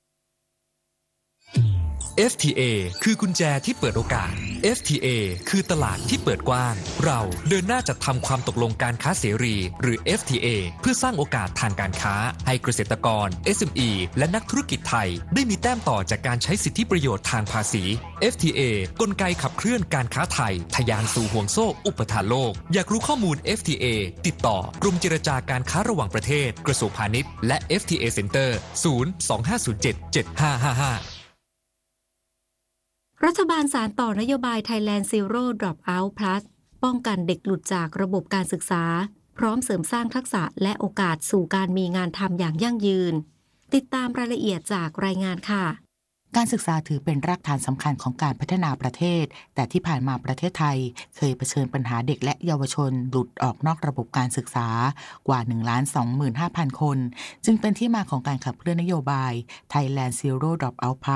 เอฟ ที เอ คือกุญแจที่เปิดโอกาส เอฟ ที เอ คือตลาดที่เปิดกว้างเราเดินหน้าจัดทำความตกลงการค้าเสรีหรือ เอฟ ที เอ เพื่อสร้างโอกาสทางการค้าให้เกษตรกร เอส เอ็ม อี และนักธุรกิจไทยได้มีแต้มต่อจากการใช้สิทธิประโยชน์ทางภาษี เอฟ ที เอ กลไกขับเคลื่อนการค้าไทยทะยานสู่ห่วงโซ่อุปทานโลกอยากรู้ข้อมูล เอฟ ที เอ ติดต่อกรมเจรจาการค้าระหว่างประเทศกระทรวงพาณิชย์และ เอฟ ที เอ Center ศูนย์ สอง ห้า ศูนย์ เจ็ด เจ็ด ห้า ห้า ห้ารัฐบาลสานต่อนโยบาย Thailand Zero Dropout Plus ป้องกันเด็กหลุดจากระบบการศึกษาพร้อมเสริมสร้างทักษะและโอกาสสู่การมีงานทำอย่างยั่งยืนติดตามรายละเอียดจากรายงานค่ะการศึกษาถือเป็นรากฐานสำคัญของการพัฒนาประเทศแต่ที่ผ่านมาประเทศไทยเคยเผชิญปัญหาเด็กและเยาวชนหลุดออกนอกระบบการศึกษากว่า หนึ่งล้านสองหมื่นห้าพัน คนจึงเป็นที่มาของการขับเคลื่อนนโยบาย Thailand Zero Dropout Plus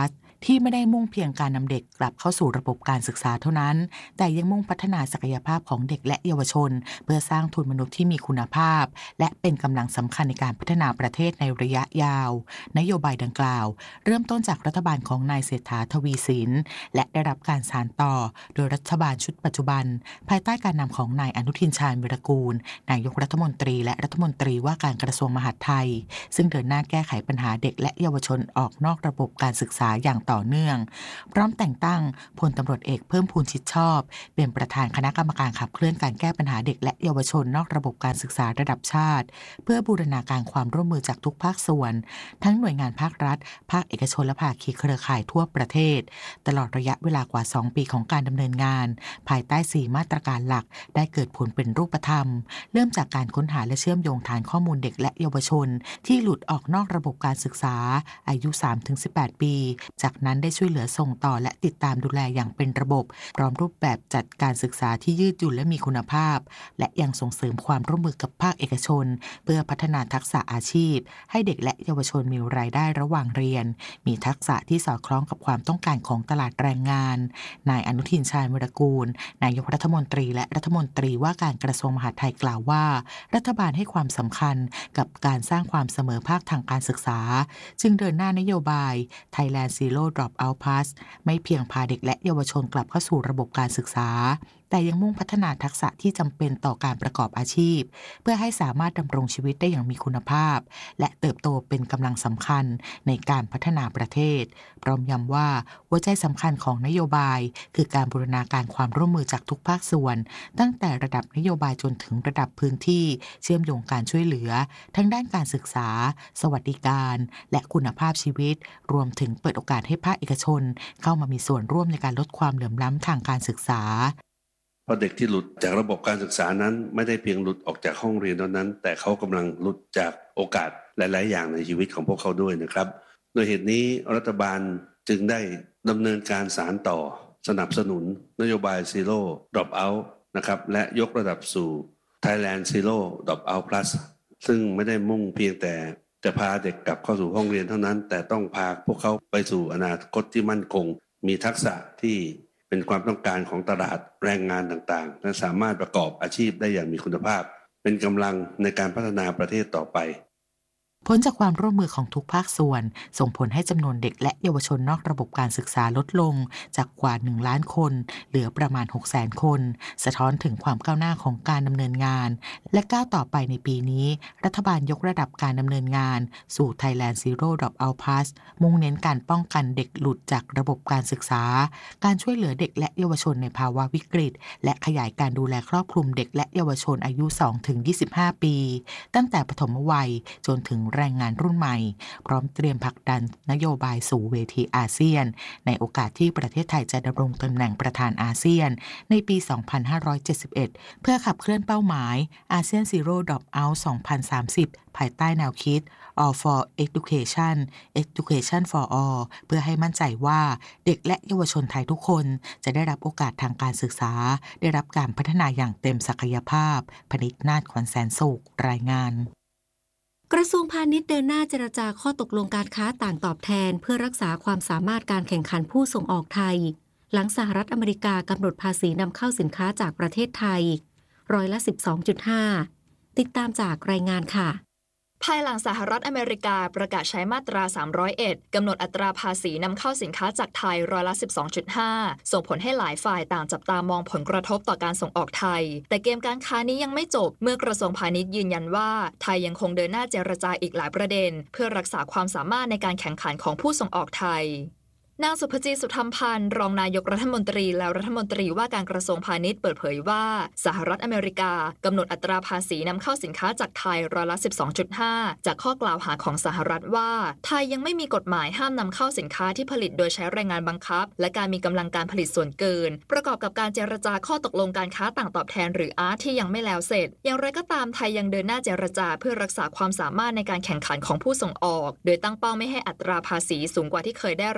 ที่ไม่ได้มุ่งเพียงการนำเด็กกลับเข้าสู่ระบบการศึกษาเท่านั้นแต่ยังมุ่งพัฒนาศักยภาพของเด็กและเยาวชนเพื่อสร้างทุนมนุษย์ที่มีคุณภาพและเป็นกำลังสำคัญในการพัฒนาประเทศในระยะยาวนโยบายดังกล่าวเริ่มต้นจากรัฐบาลของนายเศรษฐาทวีสินและได้รับการสานต่อโดยรัฐบาลชุดปัจจุบันภายใต้การนำของนายอนุทินชาญวิรากูลนายกรัฐมนตรีและรัฐมนตรีว่าการกระทรวงมหาดไทยซึ่งเดินหน้าแก้ไขปัญหาเด็กและเยาวชนออกนอกระบบการศึกษาอย่างต่อเนื่องพร้อมแต่งตั้งพลตำรวจเอกเพิ่มพูนชิดชอบเป็นประธานคณะกรรมการขับเคลื่อนการแก้ปัญหาเด็กและเยาวชนนอกระบบการศึกษาระดับชาติเพื่อบูรณาการความร่วมมือจากทุกภาคส่วนทั้งหน่วยงานภาครัฐภาคเอกชนและภาคีเครือข่ายทั่วประเทศตลอดระยะเวลากว่าสองปีของการดำเนินงานภายใต้สี่มาตรการหลักได้เกิดผลเป็นรูปธรรมเริ่มจากการค้นหาและเชื่อมโยงฐานข้อมูลเด็กและเยาวชนที่หลุดออกนอกระบบการศึกษาอายุ สามถึงสิบแปด ปีจากนั้นได้ช่วยเหลือส่งต่อและติดตามดูแลอย่างเป็นระบบพร้อมรูปแบบจัดการศึกษาที่ยืดหยุ่นและมีคุณภาพและยังส่งเสริมความร่วมมือกับภาคเอกชนเพื่อพัฒนาทักษะอาชีพให้เด็กและเยาวชนมีรายได้ระหว่างเรียนมีทักษะที่สอดคล้องกับความต้องการของตลาดแรงงานนายอนุทินชาญวิรากูลนายกรัฐมนตรีและรัฐมนตรีว่าการกระทรวงมหาดไทยกล่าวว่ารัฐบาลให้ความสำคัญกับการสร้างความเสมอภาคทางการศึกษาจึงเดินหน้านโยบาย Thailand Zero Dropout Pass ไม่เพียงพาเด็กและเยาวชนกลับเข้าสู่ระบบการศึกษาแต่ยังมุ่งพัฒนาทักษะที่จำเป็นต่อการประกอบอาชีพเพื่อให้สามารถดำรงชีวิตได้อย่างมีคุณภาพและเติบโตเป็นกำลังสำคัญในการพัฒนาประเทศพร้อมย้ำว่าหัวใจสำคัญของนโยบายคือการบูรณาการความร่วมมือจากทุกภาคส่วนตั้งแต่ระดับนโยบายจนถึงระดับพื้นที่เชื่อมโยงการช่วยเหลือทั้งด้านการศึกษาสวัสดิการและคุณภาพชีวิตรวมถึงเปิดโอกาสให้ภาคเอกชนเข้ามามีส่วนร่วมในการลดความเหลื่อมล้ำทางการศึกษาเพราะเด็กที่หลุดจากระบบการศึกษานั้นไม่ได้เพียงหลุดออกจากห้องเรียนเท่านั้นแต่เขากำลังหลุดจากโอกาสหลายๆอย่างในชีวิตของพวกเขาด้วยนะครับโดยเหตุนี้รัฐบาลจึงได้ดำเนินการสานต่อสนับสนุนนโยบาย Zero Dropout นะครับและยกระดับสู่ Thailand Zero Dropout Plus ซึ่งไม่ได้มุ่งเพียงแต่จะพาเด็กกลับเข้าสู่ห้องเรียนเท่านั้นแต่ต้องพาพวกเขาไปสู่อนาคตที่มั่นคงมีทักษะที่เป็นความต้องการของตลาดแรงงานต่างๆและสามารถประกอบอาชีพได้อย่างมีคุณภาพเป็นกำลังในการพัฒนาประเทศต่อไปผลจากความร่วมมือของทุกภาคส่วนส่งผลให้จำนวนเด็กและเยาวชนนอกระบบการศึกษาลดลงจากกว่าหนึ่งล้านคนเหลือประมาณ หกแสน คนสะท้อนถึงความก้าวหน้าของการดำเนินงานและก้าวต่อไปในปีนี้รัฐบาลยกระดับการดำเนินงานสู่ Thailand Zero Dropout Pass มุ่งเน้นการป้องกันเด็กหลุดจากระบบการศึกษาการช่วยเหลือเด็กและเยาวชนในภาวะวิกฤตและขยายการดูแลครอบคลุมเด็กและเยาวชนอายุ สองถึงยี่สิบห้า ปีตั้งแต่ปฐมวัยจนถึงแรงงานรุ่นใหม่พร้อมเตรียมผลักดันนโยบายสู่เวทีอาเซียนในโอกาสที่ประเทศไทยจะดำรงตำแหน่งประธานอาเซียนในปี สองพันห้าร้อยเจ็ดสิบเอ็ด เพื่อขับเคลื่อนเป้าหมายอาเซียน Zero Dropout สองพันสามสิบ ภายใต้แนวคิด All for Education Education for All เพื่อให้มั่นใจว่าเด็กและเยาวชนไทยทุกคนจะได้รับโอกาสทางการศึกษาได้รับการพัฒนาอย่างเต็มศักยภาพพนิษฐ์นาฏ ขวัญแสนสุขรายงานกระทรวงพาณิชย์เดินหน้าเจรจาข้อตกลงการค้าต่างตอบแทนเพื่อรักษาความสามารถการแข่งขันผู้ส่งออกไทยหลังสหรัฐอเมริกากำหนดภาษีนำเข้าสินค้าจากประเทศไทยร้อยละ สิบสองจุดห้า ติดตามจากรายงานค่ะภายหลังสหรัฐอเมริกาประกาศใช้มาตราสามร้อยเอ็ดกำหนดอัตราภาษีนำเข้าสินค้าจากไทยร้อยละ สิบสองจุดห้า ส่งผลให้หลายฝ่ายต่างจับตามองผลกระทบต่อการส่งออกไทยแต่เกมการค้านี้ยังไม่จบเมื่อกระทรวงพาณิชย์ยืนยันว่าไทยยังคงเดินหน้าเจรจาอีกหลายประเด็นเพื่อรักษาความสามารถในการแข่งขันของผู้ส่งออกไทยนางสุภจีสุธรรมพันธ์รองนายกรัฐมนตรีและรัฐมนตรีว่าการกระทรวงพาณิชย์เปิดเผยว่าสหรัฐอเมริกากำหนดอัตราภาษีนำเข้าสินค้าจากไทยร้อยละ สิบสองจุดห้า จากข้อกล่าวหาของสหรัฐว่าไทยยังไม่มีกฎหมายห้ามนำเข้าสินค้าที่ผลิตโดยใช้แรงงานบังคับและการมีกำลังการผลิตส่วนเกินประกอบกับการเจรจาข้อตกลงการค้าต่างตอบแทนหรือ อาร์ ที ที่ยังไม่แล้วเสร็จอย่างไรก็ตามไทยยังเดินหน้าเจรจาเพื่อรักษาความสามารถในการแข่งขันของผู้ส่งออกโดยตั้งเป้าไม่ให้อัตราภาษีสูงกว่าที่เคยได้รับที่ร้อย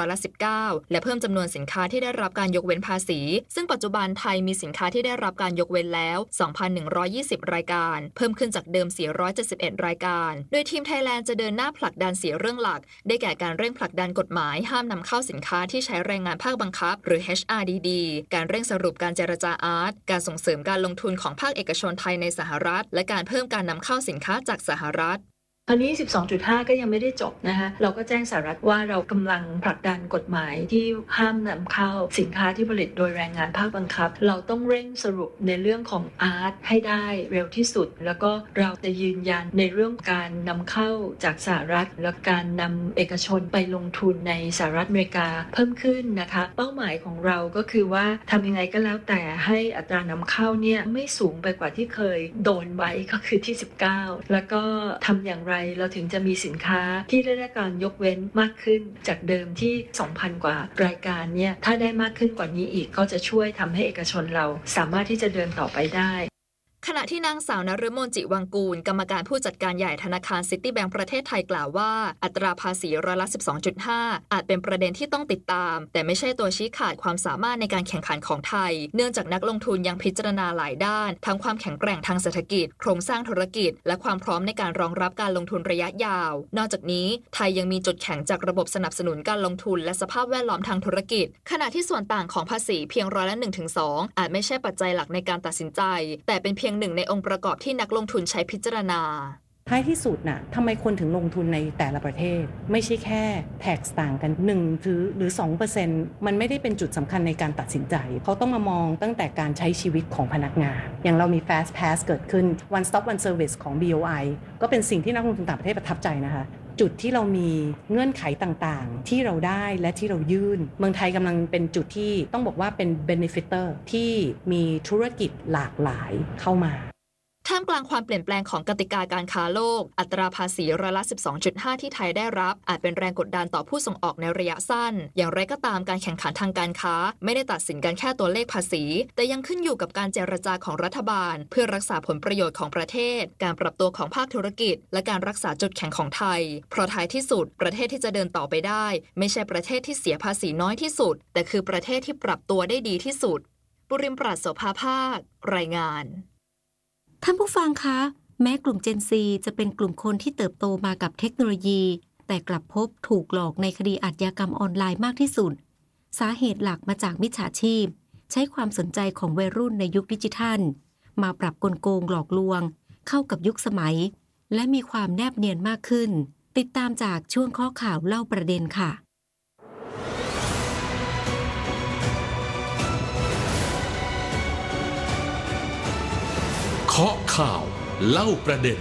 ร้อยละสิบเก้าและเพิ่มจำนวนสินค้าที่ได้รับการยกเว้นภาษีซึ่งปัจจุบันไทยมีสินค้าที่ได้รับการยกเว้นแล้ว สองพันหนึ่งร้อยยี่สิบ รายการเพิ่มขึ้นจากเดิมสี่ร้อยเจ็ดสิบเอ็ดรายการโดยทีมไทยแลนด์จะเดินหน้าผลักดันสี่เรื่องหลักได้แก่การเร่งผลักดันกฎหมายห้ามนำเข้าสินค้าที่ใช้แรงงานภาคบังคับหรือ เอช อาร์ ดี ดี การเร่งสรุปการเจรจาอาร์ตการส่งเสริมการลงทุนของภาคเอกชนไทยในสหรัฐและการเพิ่มการนำเข้าสินค้าจากสหรัฐอันนี้ สิบสองจุดห้า ก็ยังไม่ได้จบนะคะเราก็แจ้งสหรัฐว่าเรากำลังผลักดันกฎหมายที่ห้ามนำเข้าสินค้าที่ผลิตโดยแรงงานภาคบังคับเราต้องเร่งสรุปในเรื่องของอาร์ตให้ได้เร็วที่สุดแล้วก็เราจะยืนยันในเรื่องการนำเข้าจากสหรัฐและการนำเอกชนไปลงทุนในสหรัฐอเมริกาเพิ่มขึ้นนะคะเป้าหมายของเราก็คือว่าทำยังไงก็แล้วแต่ให้อัตรานำเข้าเนี่ยไม่สูงไปกว่าที่เคยโดนไว้ก็คือที่สิบเก้าแล้วก็ทำอย่างไรเราถึงจะมีสินค้าที่ได้รับการยกเว้นมากขึ้นจากเดิมที่ สองพัน กว่ารายการเนี่ยถ้าได้มากขึ้นกว่านี้อีกก็จะช่วยทำให้เอกชนเราสามารถที่จะเดินต่อไปได้ขณะที่นางสาวนฤมลจิวังกูลกรรมการผู้จัดการใหญ่ธนาคารซิตี้แบงก์ประเทศไทยกล่าวว่าอัตราภาษีร้อยละ สิบสองจุดห้า อาจเป็นประเด็นที่ต้องติดตามแต่ไม่ใช่ตัวชี้ขาดความสามารถในการแข่งขันของไทยเนื่องจากนักลงทุนยังพิจารณาหลายด้านทั้งความแข็งแกร่งทางเศรษฐกิจโครงสร้างธุรกิจและความพร้อมในการรองรับการลงทุนระยะยาวนอกจากนี้ไทยยังมีจุดแข็งจากระบบสนับสนุนการลงทุนและสภาพแวดล้อมทางธุรกิจขณะที่ส่วนต่างของภาษีเพียงร้อยละ หนึ่งถึงสอง อาจไม่ใช่ปัจจัยหลักในการตัดสินใจแต่เป็นเพียงหนึ่งในองค์ประกอบที่นักลงทุนใช้พิจารณาท้ายที่สุดน่ะทำไมคนถึงลงทุนในแต่ละประเทศไม่ใช่แค่แท็กต่างกันหนึ่งหรือหรือ สองเปอร์เซ็นต์ มันไม่ได้เป็นจุดสำคัญในการตัดสินใจเขาต้องมามองตั้งแต่การใช้ชีวิตของพนักงานอย่างเรามี Fast Pass เกิดขึ้น One Stop One Service ของ บี โอ ไอ ก็เป็นสิ่งที่นักลงทุนต่างประเทศประทับใจนะคะจุดที่เรามีเงื่อนไขต่างๆที่เราได้และที่เรายื่นเมืองไทยกำลังเป็นจุดที่ต้องบอกว่าเป็น Benefitor ที่มีธุรกิจหลากหลายเข้ามาท่ามกลางความเปลี่ยนแปลงของกติกาการค้าโลกอัตราภาษีร้อยละ สิบสองจุดห้า ที่ไทยได้รับอาจเป็นแรงกดดันต่อผู้ส่งออกในระยะสั้นอย่างไรก็ตามการแข่งขันทางการค้าไม่ได้ตัดสินกันแค่ตัวเลขภาษีแต่ยังขึ้นอยู่กับการเจรจาของรัฐบาลเพื่อรักษาผลประโยชน์ของประเทศการปรับตัวของภาคธุรกิจและการรักษาจุดแข็งของไทยเพราะท้ายที่สุดประเทศที่จะเดินต่อไปได้ไม่ใช่ประเทศที่เสียภาษีน้อยที่สุดแต่คือประเทศที่ปรับตัวได้ดีที่สุดปุริมปราศโสภาภาครายงานท่านผู้ฟังคะแม้กลุ่ม Gen Z จะเป็นกลุ่มคนที่เติบโตมากับเทคโนโลยีแต่กลับพบถูกหลอกในคดีอาชญากรรมออนไลน์มากที่สุดสาเหตุหลักมาจากมิจฉาชีพใช้ความสนใจของวัยรุ่นในยุคดิจิทัลมาปรับกลโกงหลอกลวงเข้ากับยุคสมัยและมีความแนบเนียนมากขึ้นติดตามจากช่วงข้อข่าวเล่าประเด็นค่ะเคาะข่าวเล่าประเด็น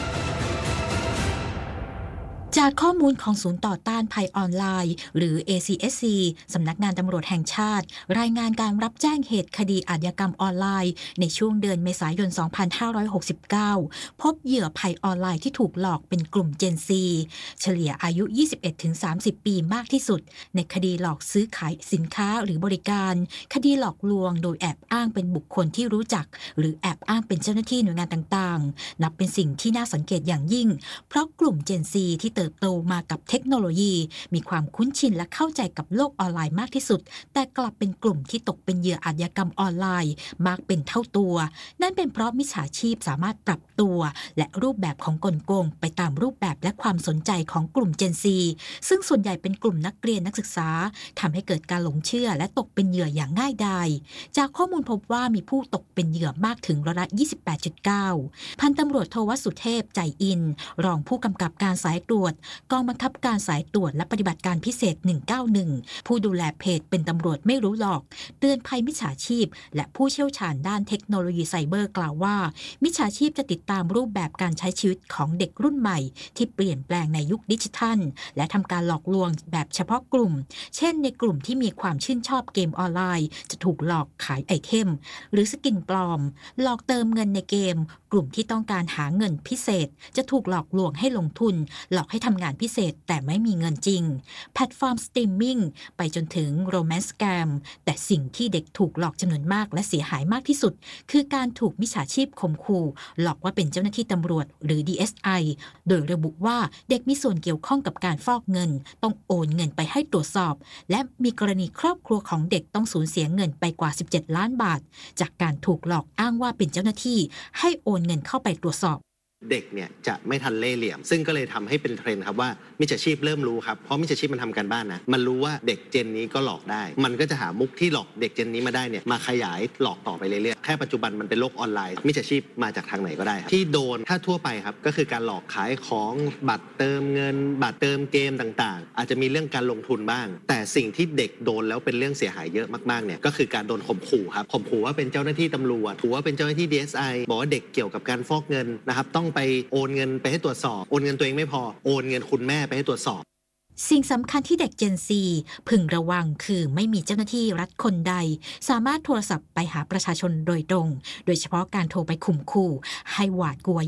จากข้อมูลของศูนย์ต่อต้านภัยออนไลน์หรือ เอ ซี เอส ซี สำนักงานตำรวจแห่งชาติรายงานการรับแจ้งเหตุคดีอาชญากรรมออนไลน์ในช่วงเดือนเมษายน สองพันห้าร้อยหกสิบเก้า พบเหยื่อภัยออนไลน์ที่ถูกหลอกเป็นกลุ่ม Gen Z เฉลี่ยอายุ ยี่สิบเอ็ดถึงสามสิบ ปีมากที่สุดในคดีหลอกซื้อขายสินค้าหรือบริการคดีหลอกลวงโดยแอบอ้างเป็นบุคคลที่รู้จักหรือแอบอ้างเป็นเจ้าหน้าที่หน่วยงานต่างๆนับเป็นสิ่งที่น่าสังเกตอย่างยิ่งเพราะกลุ่ม Gen Z ที่เติบโตมากับเทคโนโลยีมีความคุ้นชินและเข้าใจกับโลกออนไลน์มากที่สุดแต่กลับเป็นกลุ่มที่ตกเป็นเหยื่ออาชญากรรมออนไลน์มากเป็นเท่าตัวนั่นเป็นเพราะมิจฉาชีพสามารถปรับตัวและรูปแบบของกลโกงไปตามรูปแบบและความสนใจของกลุ่ม Gen Z ซึ่งส่วนใหญ่เป็นกลุ่มนักเรียนนักศึกษาทำให้เกิดการหลงเชื่อและตกเป็นเหยื่ออย่างง่ายดายจากข้อมูลพบว่ามีผู้ตกเป็นเหยื่อมากถึงร้อยละ ยี่สิบแปดจุดเก้า พันตำรวจโทวสุเทพใจอินรองผู้กำกับการสายตรวจกองบังคับการสายตรวจและปฏิบัติการพิเศษหนึ่งเก้าหนึ่งผู้ดูแลเพจเป็นตำรวจไม่รู้หรอกเตือนภัยมิจฉาชีพและผู้เชี่ยวชาญด้านเทคโนโลยีไซเบอร์กล่าวว่ามิจฉาชีพจะติดตามรูปแบบการใช้ชีวิตของเด็กรุ่นใหม่ที่เปลี่ยนแปลงในยุคดิจิทัลและทำการหลอกลวงแบบเฉพาะกลุ่มเช่นในกลุ่มที่มีความชื่นชอบเกมออนไลน์จะถูกหลอกขายไอเทมหรือสกินปลอมหลอกเติมเงินในเกมกลุ่มที่ต้องการหาเงินพิเศษจะถูกหลอกลวงให้ลงทุนหลอกให้ทำงานพิเศษแต่ไม่มีเงินจริงแพลตฟอร์มสตรีมมิ่งไปจนถึงโรแมนต์สแกมแต่สิ่งที่เด็กถูกหลอกจำนวนมากและเสียหายมากที่สุดคือการถูกมิจฉาชีพข่มขู่หลอกว่าเป็นเจ้าหน้าที่ตำรวจหรือ ดี เอส ไอ โดยระบุว่าเด็กมีส่วนเกี่ยวข้องกับการฟอกเงินต้องโอนเงินไปให้ตรวจสอบและมีกรณีครอบครัวของเด็กต้องสูญเสียเงินไปกว่าสิบเจ็ดล้านบาทจากการถูกหลอกอ้างว่าเป็นเจ้าหน้าที่ให้โอนเงินเข้าไปตรวจสอบเด็กเนี่ยจะไม่ทันเล่ห์เหลี่ยมซึ่งก็เลยทำให้เป็นเทรนด์ครับว่ามิจฉาชีพเริ่มรู้ครับเพราะมิจฉาชีพมันทำการบ้านนะมันรู้ว่าเด็กเจนนี้ก็หลอกได้มันก็จะหามุกที่หลอกเด็กเจนนี้มาได้เนี่ยมาขยายหลอกต่อไปเรื่อยๆแค่ปัจจุบันมันเป็นโลกออนไลน์มิจฉาชีพมาจากทางไหนก็ได้ครับที่โดนถ้าทั่วไปครับก็คือการหลอกขายของบัตรเติมเงินบัตรเติมเกมต่างๆอาจจะมีเรื่องการลงทุนบ้างแต่สิ่งที่เด็กโดนแล้วเป็นเรื่องเสียหายเยอะมากๆเนี่ยก็คือการโดนข่มขู่ครับข่มขู่ว่าเป็นเจ้าหน้าที่ตำรวจขู่ว่าเป็นเจ้าหน้าที่ ดี เอส ไอ บอกว่าเด็กเกี่ยวกับการฟอกเงินนะครับต้องไปโอนเงินไปให้ตรวจสอบโอนเงินตัวเองไม่พอโอนเงินคุณแม่ไปให้ตรวจสอบสิ่งสำคัญที่เด็ก Gen ซี พึงระวังคือไม่มีเจ้าหน้าที่รัฐคนใดสามารถโทรศัพท์ไปหาประชาชนโดยตรงโดยเฉพาะการโทรไปข่มขู่ให้หวาดกลัว